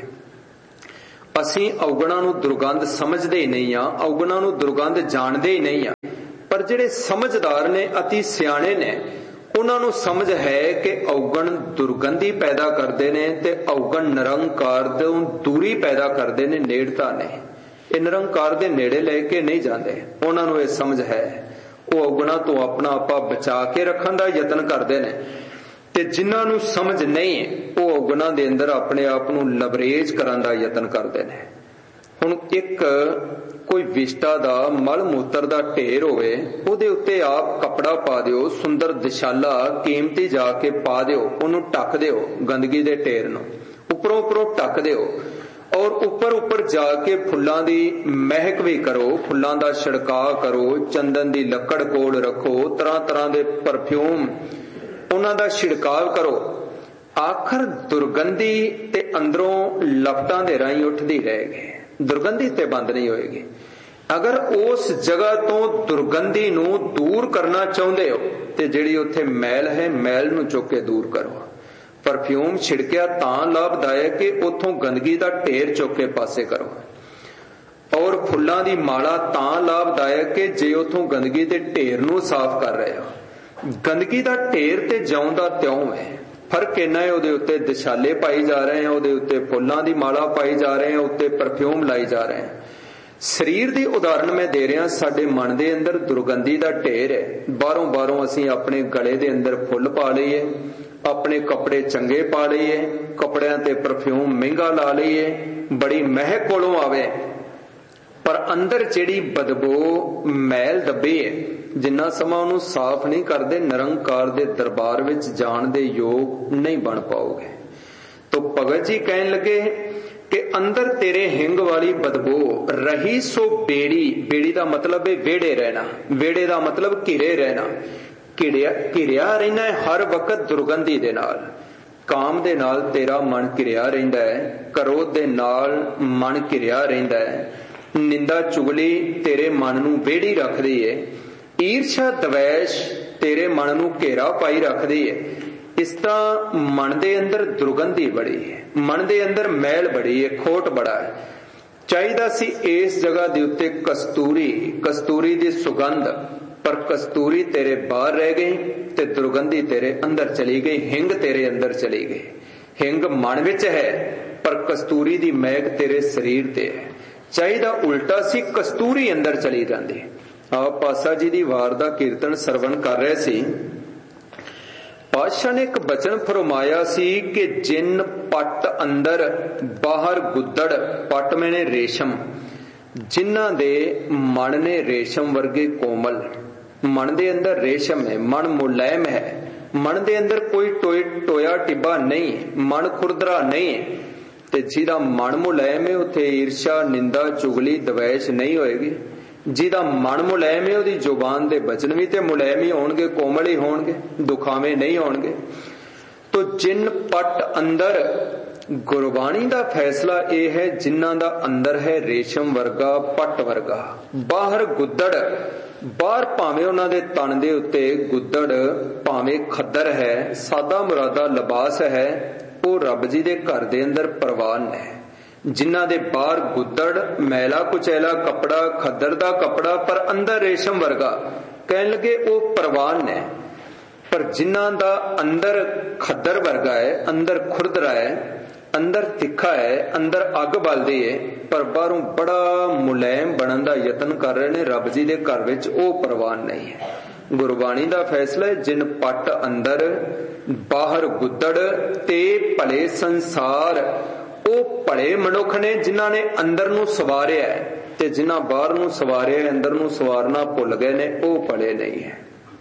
[SPEAKER 1] असीं औगणा नूं दुर्गंध समझदे ही नहीं आ, औगणा नूं दुर्गंध जाणदे ही नहीं आ। पर जिहड़े समझदार ने, अति सियाणे ने, उन्हां नूं समझ है कि औगण दुर्गंधी पैदा करदे ने ते औगण निरंकार तों दूरी पैदा करदे ने, नेड़ता ने। ये निरंकार दे नेड़े लेके नहीं जांदे, उन्हां नूं ये समझ है। वो औगणा तो अपना आपा बचा के रखण दा यतन करदे ने ते जिन्हां नूं समझ नहीं वो औगणा दे अंदर अपने आप नूं लवरेज करन दा यतन करदे ने। हुण एक कोई विष्टा दा मल मूत्र दा ढेर होवे, उहदे उत्ते आप कपड़ा पा दिओ, सुंदर दिशाला कीमती जाके पा दिओ, उहनूं ढक दिओ, गंदगी दे ढेर नूं उपरों उपरों ढक दिओ, और उपर उपर जाके फुल्लां दी महक भी करो, फुल्लां दा छिड़काव करो, चंदन दी लकड़ कोल रखो, तरह तरह दे परफ्यूम उन्हां दा छिड़काव करो। आखर दुर्गंधी ते अंदरों लपटां दे राहीं उठदी रहेगी, दुर्गंधी ते बंद नहीं होएगी। अगर उस जगह तो दुर्गंधी नूं दूर करना चाहुंदे हो ते जिहड़ी उत्थे मैल है, मैल नूं चुक के दूर करो। परफ्यूम छिड़किया तां लाभदायक कि उथों गंदगी दा ढेर चुक के पासे करो, और फुल्लां दी माला तां लाभदायक कि जे उथों गंदगी दे ढेर नूं साफ कर रहे हो। गंदगी दा ढेर ते जौं दा त्यों है, फर्क इन्ना है उहदे उत्ते दिशाले पाई जा रहे हैं, उहदे उत्ते फुल्लां दी माला पाई जा रहे हैं, उत्ते परफ्यूम लाई जा रहे हैं। शरीर दी उदाहरण मैं दे रहा, साडे मन दे अंदर दुर्गंधी दा ढेर है। बाहरों बाहरों असीं अपने गले दे अंदर फुੱਲ पा लईए, अपने कपड़े चंगे पा लईए, कपड़ियां ते परफ्यूम महंगा ला लईए, बड़ी महक कोलों आवे, पर अंदर जिहड़ी बदबू मैल दबे है, जिन्ना समा उहनूं साफ नहीं करदे, निरंकार दे दरबार विच जाण दे योग नहीं बन पाओगे। तो भगत जी कहन लगे कि अंदर तेरे हिंग वाली बदबू रही सो बेड़ी। बेड़ी दा मतलब है वेड़े रहना, वेड़े दा मतलब घिरे रहना, घिरिया घिरिया रहना है हर वक्त दुर्गंधी दे नाल। काम दे नाल तेरा मन घिरिया रहिंदा है, क्रोध दे नाल मन घिरिया रहिंदा है, निंदा चुगली तेरे मन नूं वेड़ी रखदी है, ईर्षा द्वेष तेरे मन नूं घेरा पाई रखदी है। इस तरह मन दे अंदर दुर्गंधी बड़ी है, मन दे अंदर मैल बड़ी है, खोट बड़ा है। चाहिदा सी इस जगह दे उत्ते कस्तूरी, कस्तूरी दी सुगंध, पर कस्तूरी तेरे बाहर रह गई ते दुर्गंधी तेरे अंदर चली गई, हिंग तेरे अंदर चली गई। हिंग मन विच है पर कस्तूरी दी महक तेरे शरीर ते है। चाहिदा उल्टा सी कस्तूरी अंदर चली जाती। आप पासा जी दी वार दा कीर्तन सरवण कर रहे सी, पातशाह ने एक बचन फरमाया सी कि जिन पट अंदर बाहर गुद्दड़, पट मैंने रेशम, जिन्हां दे मन ने रेशम वर्गे कोमल, मन दे अंदर रेशम है, मन मुलायम है, मन दे अंदर कोई टोए टोया टिब्बा नहीं, मन खुरदरा नहीं है। ते जिहदा मन मुलायम है उत्थे ईर्ष्या निंदा चुगली दवैश नहीं होएगी। जिहदा मन मुलायम है उहदी जुबान दे बचन भी ते मुलायम ही होणगे, कोमल ही होणगे, दुखावे नहीं होणगे। तो जिन पट अंदर गुरबाणी दा फैसला यह है, जिन्हां दा अंदर है रेशम वर्गा पट वर्गा, बाहर गुद्दड़, बाहर भावें उन्हां दे तन दे उत्ते गुद्दड़ भावें खद्दर है, सादा मुरादा लिबास है, वो रब जी दे घर दे अंदर परवान है। जिन्हां दे बाहर गुद्दड़ मैला कुचैला कपड़ा खद्दर दा कपड़ा पर अंदर रेशम वर्गा, कहन लगे वो परवान है। पर जिन्हां दा अंदर खद्दर वर्गा है, अंदर खुरदरा है, अंदर तिखा है, अंदर अग बलदी है, पर बाहरों बड़ा मुलायम बनन दा यतन कर रहे ने, रब जी दे घर विच वो परवान नहीं है। गुरबाणी दा फैसला है, जिन पट अंदर बाहर गुद्दड़ ते भले संसार, वो भले मनुख ने जिन्हां ने अंदर नूं सवारिया है, ते जिन्हां बाहर नूं सवारिया है अंदर नूं सवारना भुल गए ने, वो भले नहीं है।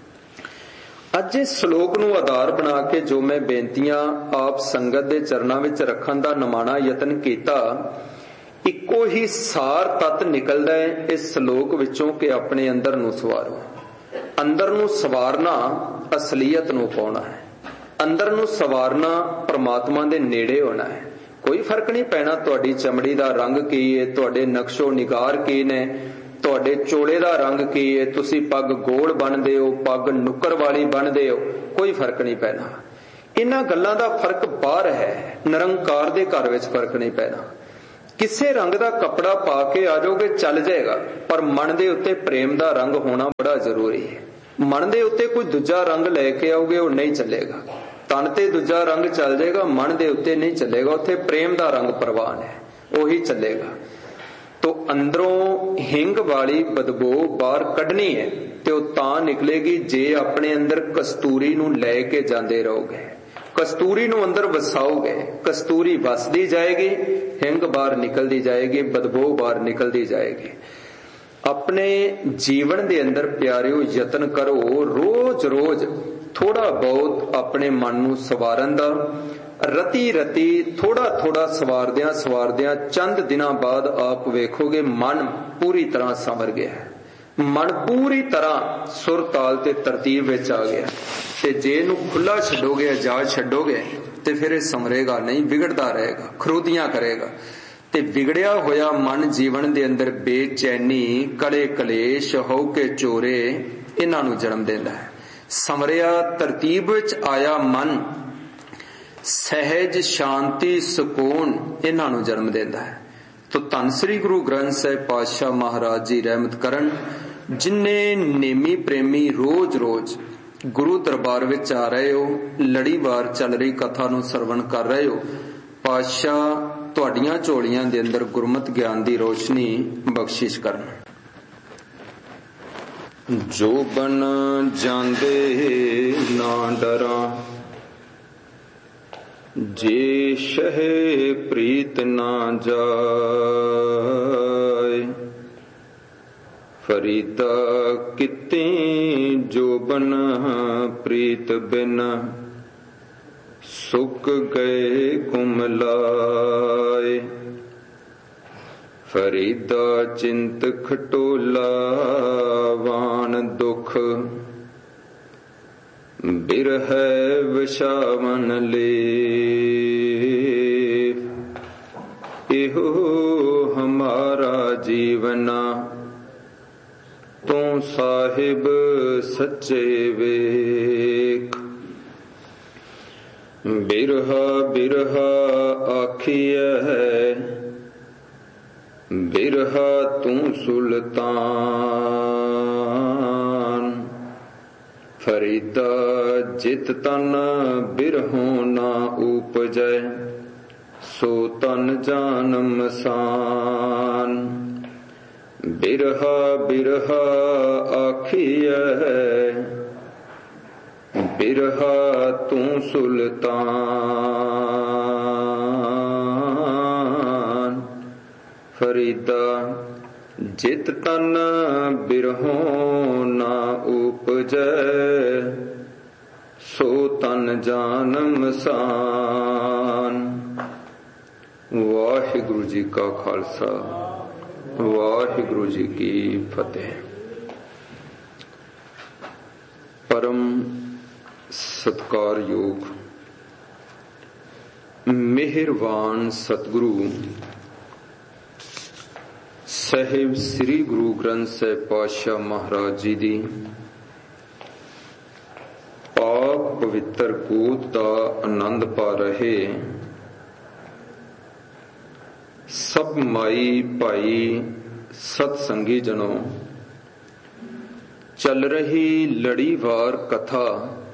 [SPEAKER 1] अज इस श्लोक नूं आधार बना के जो मैं बेनतियां आप संगत दे चरनां विच रखण दा नमाणा यतन कीता, इक्को ही सार तत्त निकलदा है इस श्लोक विचों कि अपने अंदर नूं सवारो। अंदर नूं सवारना असलीयत नूं पाउणा है, अंदर नूं सवारना परमात्मा दे नेड़े होना है। कोई फर्क नहीं पैना तुहाडी चमड़ी दा रंग की है, तुहाडे नक्शो निगार की ने, तुहाडे चोले दा रंग की है, तुसी पग गोल बनदे हो, पग नुक्कर वाली बनदे हो, कोई फर्क नहीं पैना। इन्हां गल्लां दा फर्क बाहर है, निरंकार दे घर विच फर्क नहीं पैना। किसे रंग दा कपड़ा पा के आ जाओगे चल जाएगा, पर मन दे उत्ते प्रेम दा रंग होना बड़ा जरूरी है। मन दे उत्ते कोई दूजा रंग लेके आओगे वो नहीं चलेगा। तन ते दूजा रंग चल जाएगा, मन दे उत्ते नहीं चलेगा। उत्थे प्रेम दा रंग परवान है, वही चलेगा। तो अंदरों हिंग वाली बदबू बाहर कढ़नी है ते वो तां निकलेगी जे अपने अंदर कस्तूरी नूं ले के जांदे रहोगे, कस्तूरी नूं अंदर वसाओगे, कस्तूरी वसदी जाएगी, हिंग बाहर निकलदी जाएगी, बदबू बाहर निकलदी जाएगी। अपने जीवन दे अंदर प्यारिओ यतन करो, रोज रोज थोड़ा बहुत अपने मन नूं सवारन दा, रती रती थोड़ा थोड़ा सवारदियां सवारदियां चंद दिनां बाद आप वेखोगे मन पूरी तरह संवर गया है, मन पूरी तरह सुर ताल ते तरतीब विच आ गया। ते जे नूं खुला छड्डोगे, आजाद छड्डोगे, ते फिर संवरेगा नहीं, बिगड़दा रहेगा, खरोदियां करेगा। ते बिगड़िया होया मन जीवन दे अंदर बेचैनी, कड़े कलेश, हौके चोरे, इन्हां नूं जन्म देंदा है। संवरिया तरतीब विच आया मन सहज शांति सुकून, इन्हां नूं जन्म देंदा है। तो धन श्री गुरु ग्रंथ साहिब पातशाह महाराज जी रहमत करन, जिन्ने नेमी प्रेमी रोज रोज गुरु दरबार विच आ रहे हो, लड़ीवार चल रही कथा नूं सरवण कर रहे हो, पातशाह तुहाडियां झोलियां दे अंदर गुरमत ज्ञान दी रोशनी बख्शिश करन। जो बन जांदे ना डरा, जे शह प्रीत ना जाए, फरीदा किते जो बन प्रीत बिन, सुक गए कुमलाए। फरीदा चिंत खटोला वान दुख, बिरह विशावन ले। इहो हमारा जीवना, तू साहिब सच्चे वेख। बिरहा बिरहा आखिया है, बिरहा तू सुल्तान। फरीदा जित तन बिरहों ना उपजै, सो तन जानम सान। बिरहा बिरहा आखिया है, बिरहा तू सुल्तान। फरीदा जित तन बिरहों ना उपजै, ਸੋ ਤਨ ਜਾਨ ਮਸਾਨ। ਵਾਹਿਗੁਰੂ ਜੀ ਕਾ ਖਾਲਸਾ, ਵਾਹਿਗੁਰੂ ਜੀ ਕੀ ਫਤਿਹ। ਪਰਮ ਸਤਿਕਾਰਯੋਗ ਮਿਹਰਬਾਨ ਸਤਿਗੁਰੂ ਸਾਹਿਬ ਸ੍ਰੀ ਗੁਰੂ ਗ੍ਰੰਥ ਸਾਹਿਬ ਪਾਤਸ਼ਾਹ ਮਹਾਰਾਜ ਜੀ ਦੀ ਪਾਕ ਪਵਿੱਤਰ ਗੋਦ ਦਾ ਆਨੰਦ ਪਾ ਰਹੇ ਸਭ ਮਾਈ ਭਾਈ ਸਤ ਸੰਗੀ ਜਨੋ, ਚੱਲ ਰਹੀ ਲੜੀਵਾਰ ਕਥਾ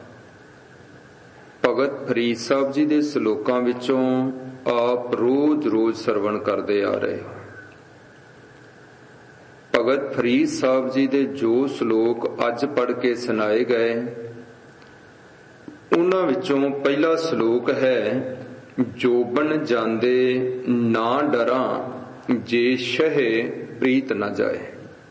[SPEAKER 1] ਭਗਤ ਫਰੀਦ ਸਾਹਿਬ ਜੀ ਦੇ ਸ਼ਲੋਕਾਂ ਵਿੱਚੋਂ ਆਪ ਰੋਜ਼ ਰੋਜ਼ ਸਰਵਣ ਕਰਦੇ ਆ ਰਹੇ ਹੋ। ਭਗਤ ਫਰੀਦ ਸਾਹਿਬ ਜੀ ਦੇ ਜੋ ਸ਼ਲੋਕ ਅੱਜ ਪੜ੍ਹ ਕੇ ਸੁਣਾਏ ਗਏ, ਉਹਨਾਂ ਵਿੱਚੋਂ ਪਹਿਲਾ ਸ਼ਲੋਕ ਹੈ, ਜੋਬਨ ਜਾਂਦੇ ਨਾ ਡਰਾਂ ਜੇ ਸ਼ਹਿ ਪ੍ਰੀਤ ਨਾ ਜਾਏ।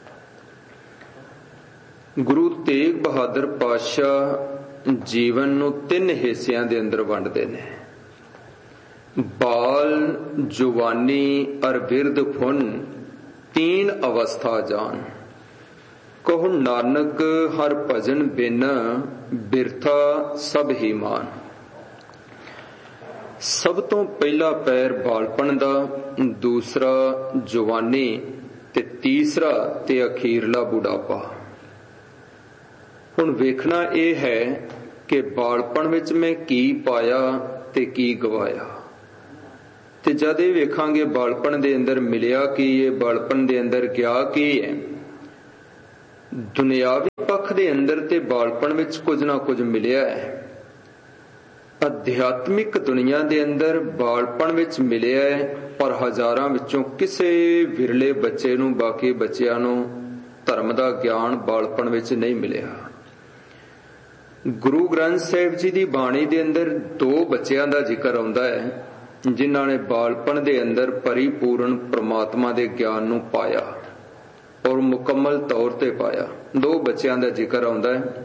[SPEAKER 1] ਗੁਰੂ ਤੇਗ ਬਹਾਦਰ ਪਾਤਸ਼ਾਹ ਜੀਵਨ ਨੂੰ ਤਿੰਨ ਹਿੱਸਿਆਂ ਦੇ ਅੰਦਰ ਵੰਡਦੇ ਨੇ, ਬਾਲ, ਜਵਾਨੀ ਅਰ ਬਿਰਧ ਫੁਨ ਤੀਨ ਅਵਸਥਾ ਜਾਨ। ਕਹੋ ਨਾਨਕ ਹਰ ਭਜਨ ਬਿਨ ਬਿਰਥਾ ਸਭ ਹੀ ਮਾਨ। ਸਭ ਤੋਂ ਪਹਿਲਾ ਪੈਰ ਬਾਲਪਣ ਦਾ, ਦੂਸਰਾ ਜਵਾਨੀ ਤੇ ਤੀਸਰਾ ਤੇ ਅਖੀਰਲਾ ਬੁਢਾਪਾ। ਹੁਣ ਵੇਖਣਾ ਇਹ ਹੈ ਕਿ ਬਾਲਪਣ ਵਿੱਚ ਮੈਂ ਕੀ ਪਾਇਆ ਤੇ ਕੀ ਗਵਾਇਆ, ਤੇ ਜਦ ਇਹ ਵੇਖਾਂਗੇ ਬਾਲਪਣ ਦੇ ਅੰਦਰ ਮਿਲਿਆ ਕੀ ਹੈ, ਬਾਲਪਣ ਦੇ ਅੰਦਰ ਗਿਆ ਕੀ ਹੈ। ਦੁਨਿਆਵੀ ਪੱਖ ਦੇ ਅੰਦਰ ਤੇ ਬਾਲਪਣ ਵਿੱਚ ਕੁਝ ਨਾ ਕੁਝ ਮਿਲਿਆ ਹੈ, ਅਧਿਆਤਮਿਕ ਦੁਨੀਆ ਦੇ ਅੰਦਰ ਬਾਲਪਣ ਵਿੱਚ ਮਿਲਿਆ ਹੈ, ਪਰ ਹਜ਼ਾਰਾਂ ਵਿੱਚੋਂ ਕਿਸੇ ਵਿਰਲੇ ਬੱਚੇ ਨੂੰ, ਬਾਕੀ ਬੱਚਿਆਂ ਨੂੰ ਧਰਮ ਦਾ ਗਿਆਨ ਬਾਲਪਣ ਵਿੱਚ ਨਹੀਂ ਮਿਲਿਆ। ਗੁਰੂ ਗ੍ਰੰਥ ਸਾਹਿਬ ਜੀ ਦੀ ਬਾਣੀ ਦੇ ਅੰਦਰ ਦੋ ਬੱਚਿਆਂ ਦਾ ਜ਼ਿਕਰ ਆਉਂਦਾ ਹੈ, ਜਿਨ੍ਹਾਂ ਨੇ ਬਾਲਪਣ ਦੇ ਅੰਦਰ ਪਰਿਪੂਰਨ ਪ੍ਰਮਾਤਮਾ ਦੇ ਗਿਆਨ ਨੂੰ ਪਾਇਆ ਔਰ ਮੁਕੰਮਲ ਤੌਰ ਤੇ ਪਾਇਆ। ਦੋ ਬੱਚਿਆਂ ਦਾ ਜ਼ਿਕਰ ਆਉਂਦਾ ਹੈ,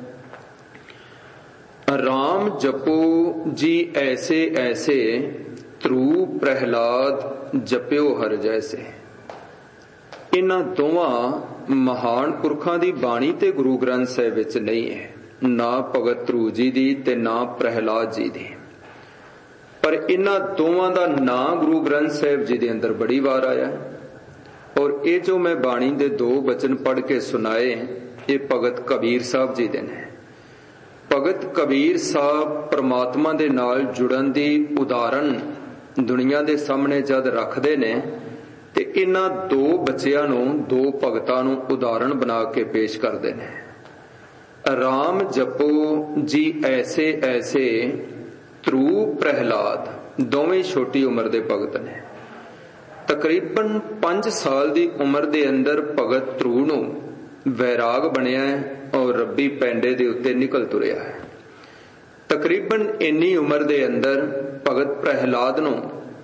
[SPEAKER 1] ਰਾਮ ਜਪੋ ਜੀ ਐਸੇ ਐਸੇ, ਧਰੂ ਪ੍ਰਹਿਲਾਦ ਜਪਿਓ ਹਰ ਜੈਸੇ। ਇਹਨਾਂ ਦੋਵਾਂ ਮਹਾਨ ਪੁਰਖਾਂ ਦੀ ਬਾਣੀ ਤੇ ਗੁਰੂ ਗ੍ਰੰਥ ਸਾਹਿਬ ਵਿੱਚ ਨਹੀਂ ਹੈ, ਨਾ ਭਗਤ ਧਰੂ ਜੀ ਦੀ ਤੇ ਨਾ ਪ੍ਰਹਿਲਾਦ ਜੀ ਦੀ, ਪਰ ਇਹਨਾਂ ਦੋਵਾਂ ਦਾ ਨਾਂ ਗੁਰੂ ਗ੍ਰੰਥ ਸਾਹਿਬ ਜੀ ਦੇ ਅੰਦਰ ਬੜੀ ਵਾਰ ਆਇਆ। ਔਰ ਇਹ ਜੋ ਮੈਂ ਬਾਣੀ ਦੇ ਦੋ ਬਚਨ ਪੜ੍ਹ ਕੇ ਸੁਣਾਏ, ਇਹ ਭਗਤ ਕਬੀਰ ਸਾਹਿਬ ਜੀ ਦੇ ਨੇ। ਭਗਤ ਕਬੀਰ ਸਾਹਿਬ ਪ੍ਰਮਾਤਮਾ ਦੇ ਨਾਲ ਜੁੜਨ ਦੀ ਉਦਾਹਰਨ ਦੁਨੀਆ ਦੇ ਸਾਹਮਣੇ ਜਦ ਰੱਖਦੇ ਨੇ, ਤੇ ਇਹਨਾਂ ਦੋ ਬੱਚਿਆਂ ਨੂੰ, ਦੋ ਭਗਤਾਂ ਨੂੰ ਉਦਾਹਰਣ ਬਣਾ ਕੇ ਪੇਸ਼ ਕਰਦੇ ਨੇ। ਰਾਮ ਜਪੋ ਜੀ ਐਸੇ ਐਸੇ, ਧਰੂ ਪ੍ਰਹਿਲਾਦ, ਦੋਵੇਂ ਛੋਟੀ ਉਮਰ ਦੇ ਭਗਤ ਨੇ। ਤਕਰੀਬਨ ਪੰਜ ਸਾਲ ਦੀ ਉਮਰ ਦੇ ਅੰਦਰ ਭਗਤ ਧਰੂ ਨੂੰ ਵੈਰਾਗ ਬਣਿਆ ਔਰ ਰੱਬੀ ਪੈਂਡੇ ਦੇ ਉੱਤੇ ਨਿਕਲ ਤੁਰਿਆ ਹੈ। ਤਕਰੀਬਨ ਇੰਨੀ ਉਮਰ ਦੇ ਅੰਦਰ ਭਗਤ ਪ੍ਰਹਿਲਾਦ ਨੂੰ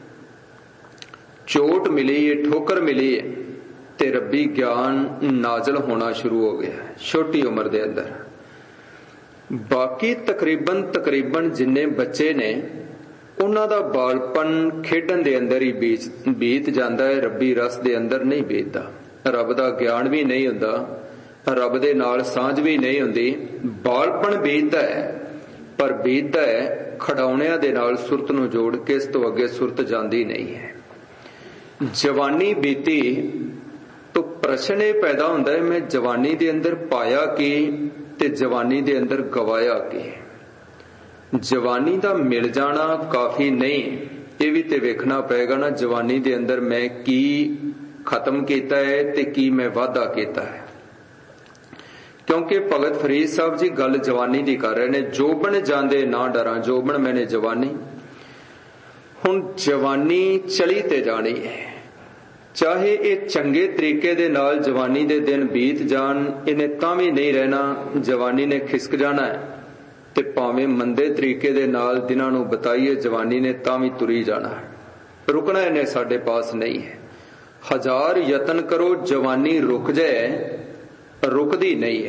[SPEAKER 1] ਚੋਟ ਮਿਲੀ ਹੈ, ਠੋਕਰ ਮਿਲੀ ਹੈ, ਤੇ ਰੱਬੀ ਗਿਆਨ ਨਾਜ਼ਲ ਹੋਣਾ ਸ਼ੁਰੂ ਹੋ ਗਿਆ ਛੋਟੀ ਉਮਰ ਦੇ ਅੰਦਰ। ਬਾਕੀ ਤਕਰੀਬਨ ਤਕਰੀਬਨ ਜਿੰਨੇ ਬੱਚੇ ਨੇ, ਉਹਨਾਂ ਦਾ ਬਾਲਪਨ ਖੇਡਣ ਦੇ ਅੰਦਰ ਹੀ ਬੀਤ ਬੀਤ ਜਾਂਦਾ ਹੈ, ਰੱਬੀ ਰਸ ਦੇ ਅੰਦਰ ਨਹੀਂ ਬੀਤਦਾ। ਰੱਬ ਦਾ ਗਿਆਨ ਵੀ ਨਹੀਂ ਹੁੰਦਾ, ਰੱਬ ਦੇ ਨਾਲ ਸਾਂਝ ਵੀ ਨਹੀਂ ਹੁੰਦੀ। ਬਾਲਪਣ ਬੀਤਦਾ ਹੈ, ਪਰ ਬੀਤਦਾ ਹੈ ਖੜਾਉਣਿਆਂ ਦੇ ਨਾਲ ਸੁਰਤ ਨੂੰ ਜੋੜ ਕੇ, ਇਸ ਤੋਂ ਅੱਗੇ ਸੁਰਤ ਜਾਂਦੀ ਨਹੀਂ ਹੈ। ਜਵਾਨੀ ਬੀਤੀ ਤਾਂ ਪ੍ਰਸ਼ਨ ਇਹ ਪੈਦਾ ਹੁੰਦਾ ਹੈ, ਮੈਂ ਜਵਾਨੀ ਦੇ ਅੰਦਰ ਪਾਇਆ ਕੀ ਤੇ ਜਵਾਨੀ ਦੇ ਅੰਦਰ ਗਵਾਇਆ ਕੀ। ਜਵਾਨੀ ਦਾ ਮਿਲ ਜਾਣਾ ਕਾਫੀ ਨਹੀਂ, ਇਹ ਵੀ ਤੇ ਵੇਖਣਾ ਪਏਗਾ ਨਾ, ਜਵਾਨੀ ਦੇ ਅੰਦਰ ਮੈਂ ਕੀ ਖਤਮ ਕੀਤਾ ਹੈ ਤੇ ਕੀ ਮੈਂ ਵਾਧਾ ਕੀਤਾ ਹੈ। ਕਿਉਂਕਿ ਭਗਤ ਫਰੀਦ ਸਾਹਿਬ ਜੀ ਗੱਲ ਜਵਾਨੀ ਦੀ ਕਰ ਰਹੇ ਨੇ, ਜੋਬਨ ਜਾਂਦੇ ਨਾ ਡਰਾਂ, ਜੋਬਨ ਮੈਨੇ ਜਵਾਨੀ। ਹੁਣ ਜਵਾਨੀ ਚਲੀ ਤੇ ਜਾਣੀ ਹੈ, ਚਾਹੇ ਇਹ ਚੰਗੇ ਤਰੀਕੇ ਦੇ ਨਾਲ ਜਵਾਨੀ ਦੇ ਦਿਨ ਬੀਤ ਜਾਣ, ਇਹਨੇ ਤਾਂ ਵੀ ਨਹੀਂ ਰਹਿਣਾ, ਜਵਾਨੀ ਨੇ ਖਿਸਕ ਜਾਣਾ ਹੈ। ਤੇ ਭਾਵੇਂ ਮੰਦੇ ਤਰੀਕੇ ਦੇ ਨਾਲ ਦਿਨਾਂ ਨੂੰ ਬਤਾਈਏ, ਜਵਾਨੀ ਨੇ ਤਾਂ ਵੀ ਤੁਰੀ ਜਾਣਾ, ਰੁਕਣਾ ਇਹਨੇ ਸਾਡੇ ਪਾਸ ਨਹੀਂ ਹੈ। ਹਜ਼ਾਰ ਯਤਨ ਕਰੋ ਜਵਾਨੀ ਰੁਕ ਜਾਏ, ਰੁਕਦੀ ਨਹੀਂ ਹੈ।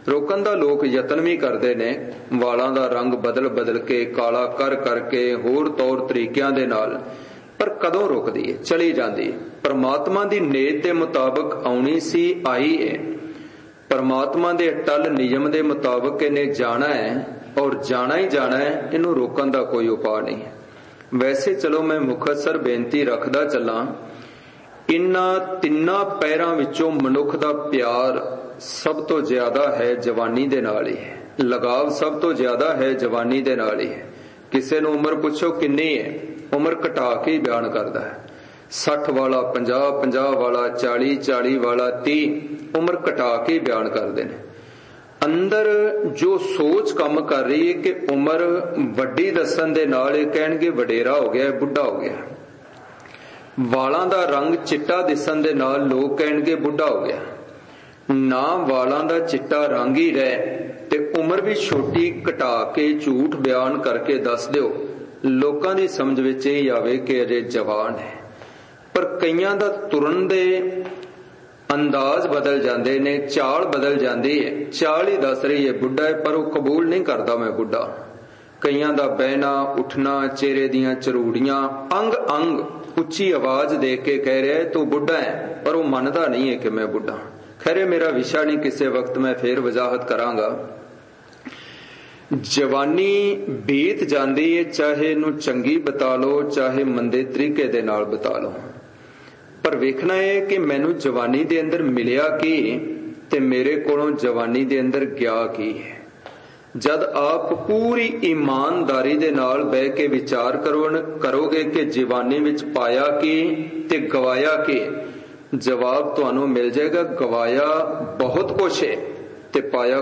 [SPEAKER 1] ਰੋਕਣ ਦਾ ਲੋਕ ਯਤਨ ਵੀ ਕਰਦੇ ਨੇ, ਵਾਲਾਂ ਦਾ ਰੰਗ ਬਦਲ ਬਦਲ ਕੇ, ਕਾਲਾ ਕਰ ਕਰਕੇ, ਹੋਰ ਤੌਰ ਤਰੀਕਿਆਂ ਦੇ ਨਾਲ, ਪਰ ਕਦੋਂ ਰੁਕਦੀ ਹੈ? ਚਲੀ ਜਾਂਦੀ ਹੈ। ਪਰਮਾਤਮਾ ਦੀ ਨੇਤ ਦੇ ਮੁਤਾਬਕ ਆਉਣੀ ਸੀ, ਆਈ ਹੈ। ਪਰਮਾਤਮਾ ਦੇ ਅਟਲ ਨਿਯਮ ਦੇ ਮੁਤਾਬਕ ਇਹਨੇ ਜਾਣਾ ਹੈ ਔਰ ਜਾਣਾ ਹੀ ਜਾਣਾ ਹੈ, ਇਹਨੂੰ ਰੋਕਣ ਦਾ ਕੋਈ ਉਪਾਅ ਨਹੀਂ ਹੈ। ਵੈਸੇ ਚਲੋ ਮੈਂ ਮੁਖਤਸਰ ਬੇਨਤੀ ਰੱਖਦਾ ਚੱਲਾਂ, ਇਨ੍ਹਾਂ ਤਿੰਨਾਂ ਪੈਰਾਂ ਵਿੱਚੋਂ ਮਨੁੱਖ ਦਾ ਪਿਆਰ ਸਭ ਤੋਂ ਜ਼ਿਆਦਾ ਹੈ ਜਵਾਨੀ ਦੇ ਨਾਲ ਹੀ ਹੈ, ਲਗਾਵ ਸਭ ਤੋਂ ਜ਼ਿਆਦਾ ਹੈ ਜਵਾਨੀ ਦੇ ਨਾਲ ਹੀ ਹੈ। ਕਿਸੇ ਨੂੰ ਉਮਰ ਪੁੱਛੋ ਕਿੰਨੀ ਹੈ, ਉਮਰ ਘਟਾ ਕੇ ਹੀ ਬਿਆਨ ਕਰਦਾ ਹੈ। ਸੱਠ ਵਾਲਾ ਪੰਜਾਹ, ਪੰਜਾਹ ਵਾਲਾ ਚਾਲੀ, ਚਾਲੀ ਵਾਲਾ ਤੀਹ, ਉਮਰ ਘਟਾ ਕੇ ਬਿਆਨ ਕਰਦੇ ਨੇ। ਅੰਦਰ ਜੋ ਸੋਚ ਕੰਮ ਕਰ ਰਹੀ ਹੈ ਕਿ ਉਮਰ ਵੱਡੀ ਦੱਸਣ ਦੇ ਨਾਲ ਇਹ ਕਹਿਣਗੇ ਵਡੇਰਾ ਹੋ ਗਿਆ, ਬੁੱਢਾ ਹੋ ਗਿਆ। ਵਾਲਾਂ ਦਾ ਰੰਗ ਚਿੱਟਾ ਦਿਸਣ ਦੇ ਨਾਲ ਲੋਕ ਕਹਿਣਗੇ ਬੁੱਢਾ ਹੋ ਗਿਆ। ਨਾ ਵਾਲਾਂ ਦਾ ਚਿੱਟਾ ਰੰਗ ਹੀ ਰਹਿ ਤੇ ਉਮਰ ਵੀ ਛੋਟੀ ਘਟਾ ਕੇ ਝੂਠ ਬਿਆਨ ਕਰਕੇ ਦੱਸ ਦਿਓ, ਲੋਕਾਂ ਦੀ ਸਮਝ ਵਿੱਚ ਇਹ ਆਵੇ ਕਿ ਅਜੇ ਜਵਾਨ ਹੈ। ਪਰ ਕਈਆਂ ਦਾ ਤੁਰਨ ਦੇ ਅੰਦਾਜ਼ ਬਦਲ ਜਾਂਦੇ ਨੇ, ਚਾਲ ਬਦਲ ਜਾਂਦੀ ਹੈ। ਚਾਲ ਹੀ ਦੱਸ ਰਹੀ ਹੈ ਬੁੱਢਾ ਹੈ, ਪਰ ਉਹ ਕਬੂਲ ਨਹੀਂ ਕਰਦਾ ਮੈਂ ਬੁੱਢਾ। ਕਈਆਂ ਦਾ ਬਹਿਣਾ ਉੱਠਣਾ, ਚਿਹਰੇ ਦੀਆਂ ਚਰੂੜੀਆਂ, ਅੰਗ ਅੰਗ ਉੱਚੀ ਆਵਾਜ਼ ਦੇ ਕੇ ਕਹਿ ਰਿਹਾ ਹੈ ਤੂੰ ਬੁੱਢਾ ਹੈ, ਪਰ ਉਹ ਮੰਨਦਾ ਨਹੀਂ ਹੈ ਕਿ ਮੈਂ ਬੁੱਢਾ। ਖੈਰੇ ਮੇਰਾ ਵਿਸ਼ਾ ਨਹੀਂ, ਕਿਸੇ ਵਕਤ ਮੈਂ ਫੇਰ ਵਜ਼ਾਹਤ ਕਰਾਂਗਾ। ਜਵਾਨੀ ਬੀਤ ਜਾਂਦੀ ਹੈ, ਚਾਹੇ ਇਹਨੂੰ ਚੰਗੀ ਬਤਾ ਲਓ ਚਾਹੇ ਮੰਦੇ ਤਰੀਕੇ ਦੇ ਨਾਲ ਬਤਾ ਲਓ, ਪਰ ਵੇਖਣਾ ਹੈ ਕਿ ਮੈਨੂੰ ਜਵਾਨੀ ਦੇ ਅੰਦਰ ਮਿਲਿਆ ਕੀ ਤੇ ਮੇਰੇ ਕੋਲੋਂ ਜਵਾਨੀ ਦੇ ਅੰਦਰ ਗਿਆ ਕੀ ਹੈ। ਜਦ ਆਪ ਪੂਰੀ ਇਮਾਨਦਾਰੀ ਦੇ ਨਾਲ ਬਹਿ ਕੇ ਵਿਚਾਰ ਕਰੋਗੇ ਕਿ ਜਵਾਨੀ ਵਿੱਚ ਪਾਇਆ ਕੀ ਤੇ ਗਵਾਇਆ ਕੀ, ਜਵਾਬ ਤੁਹਾਨੂੰ ਮਿਲ ਜਾਏਗਾ। ਗਵਾਇਆ ਬਹੁਤ ਕੁਛ ਹੈ ਤੇ ਪਾਇਆ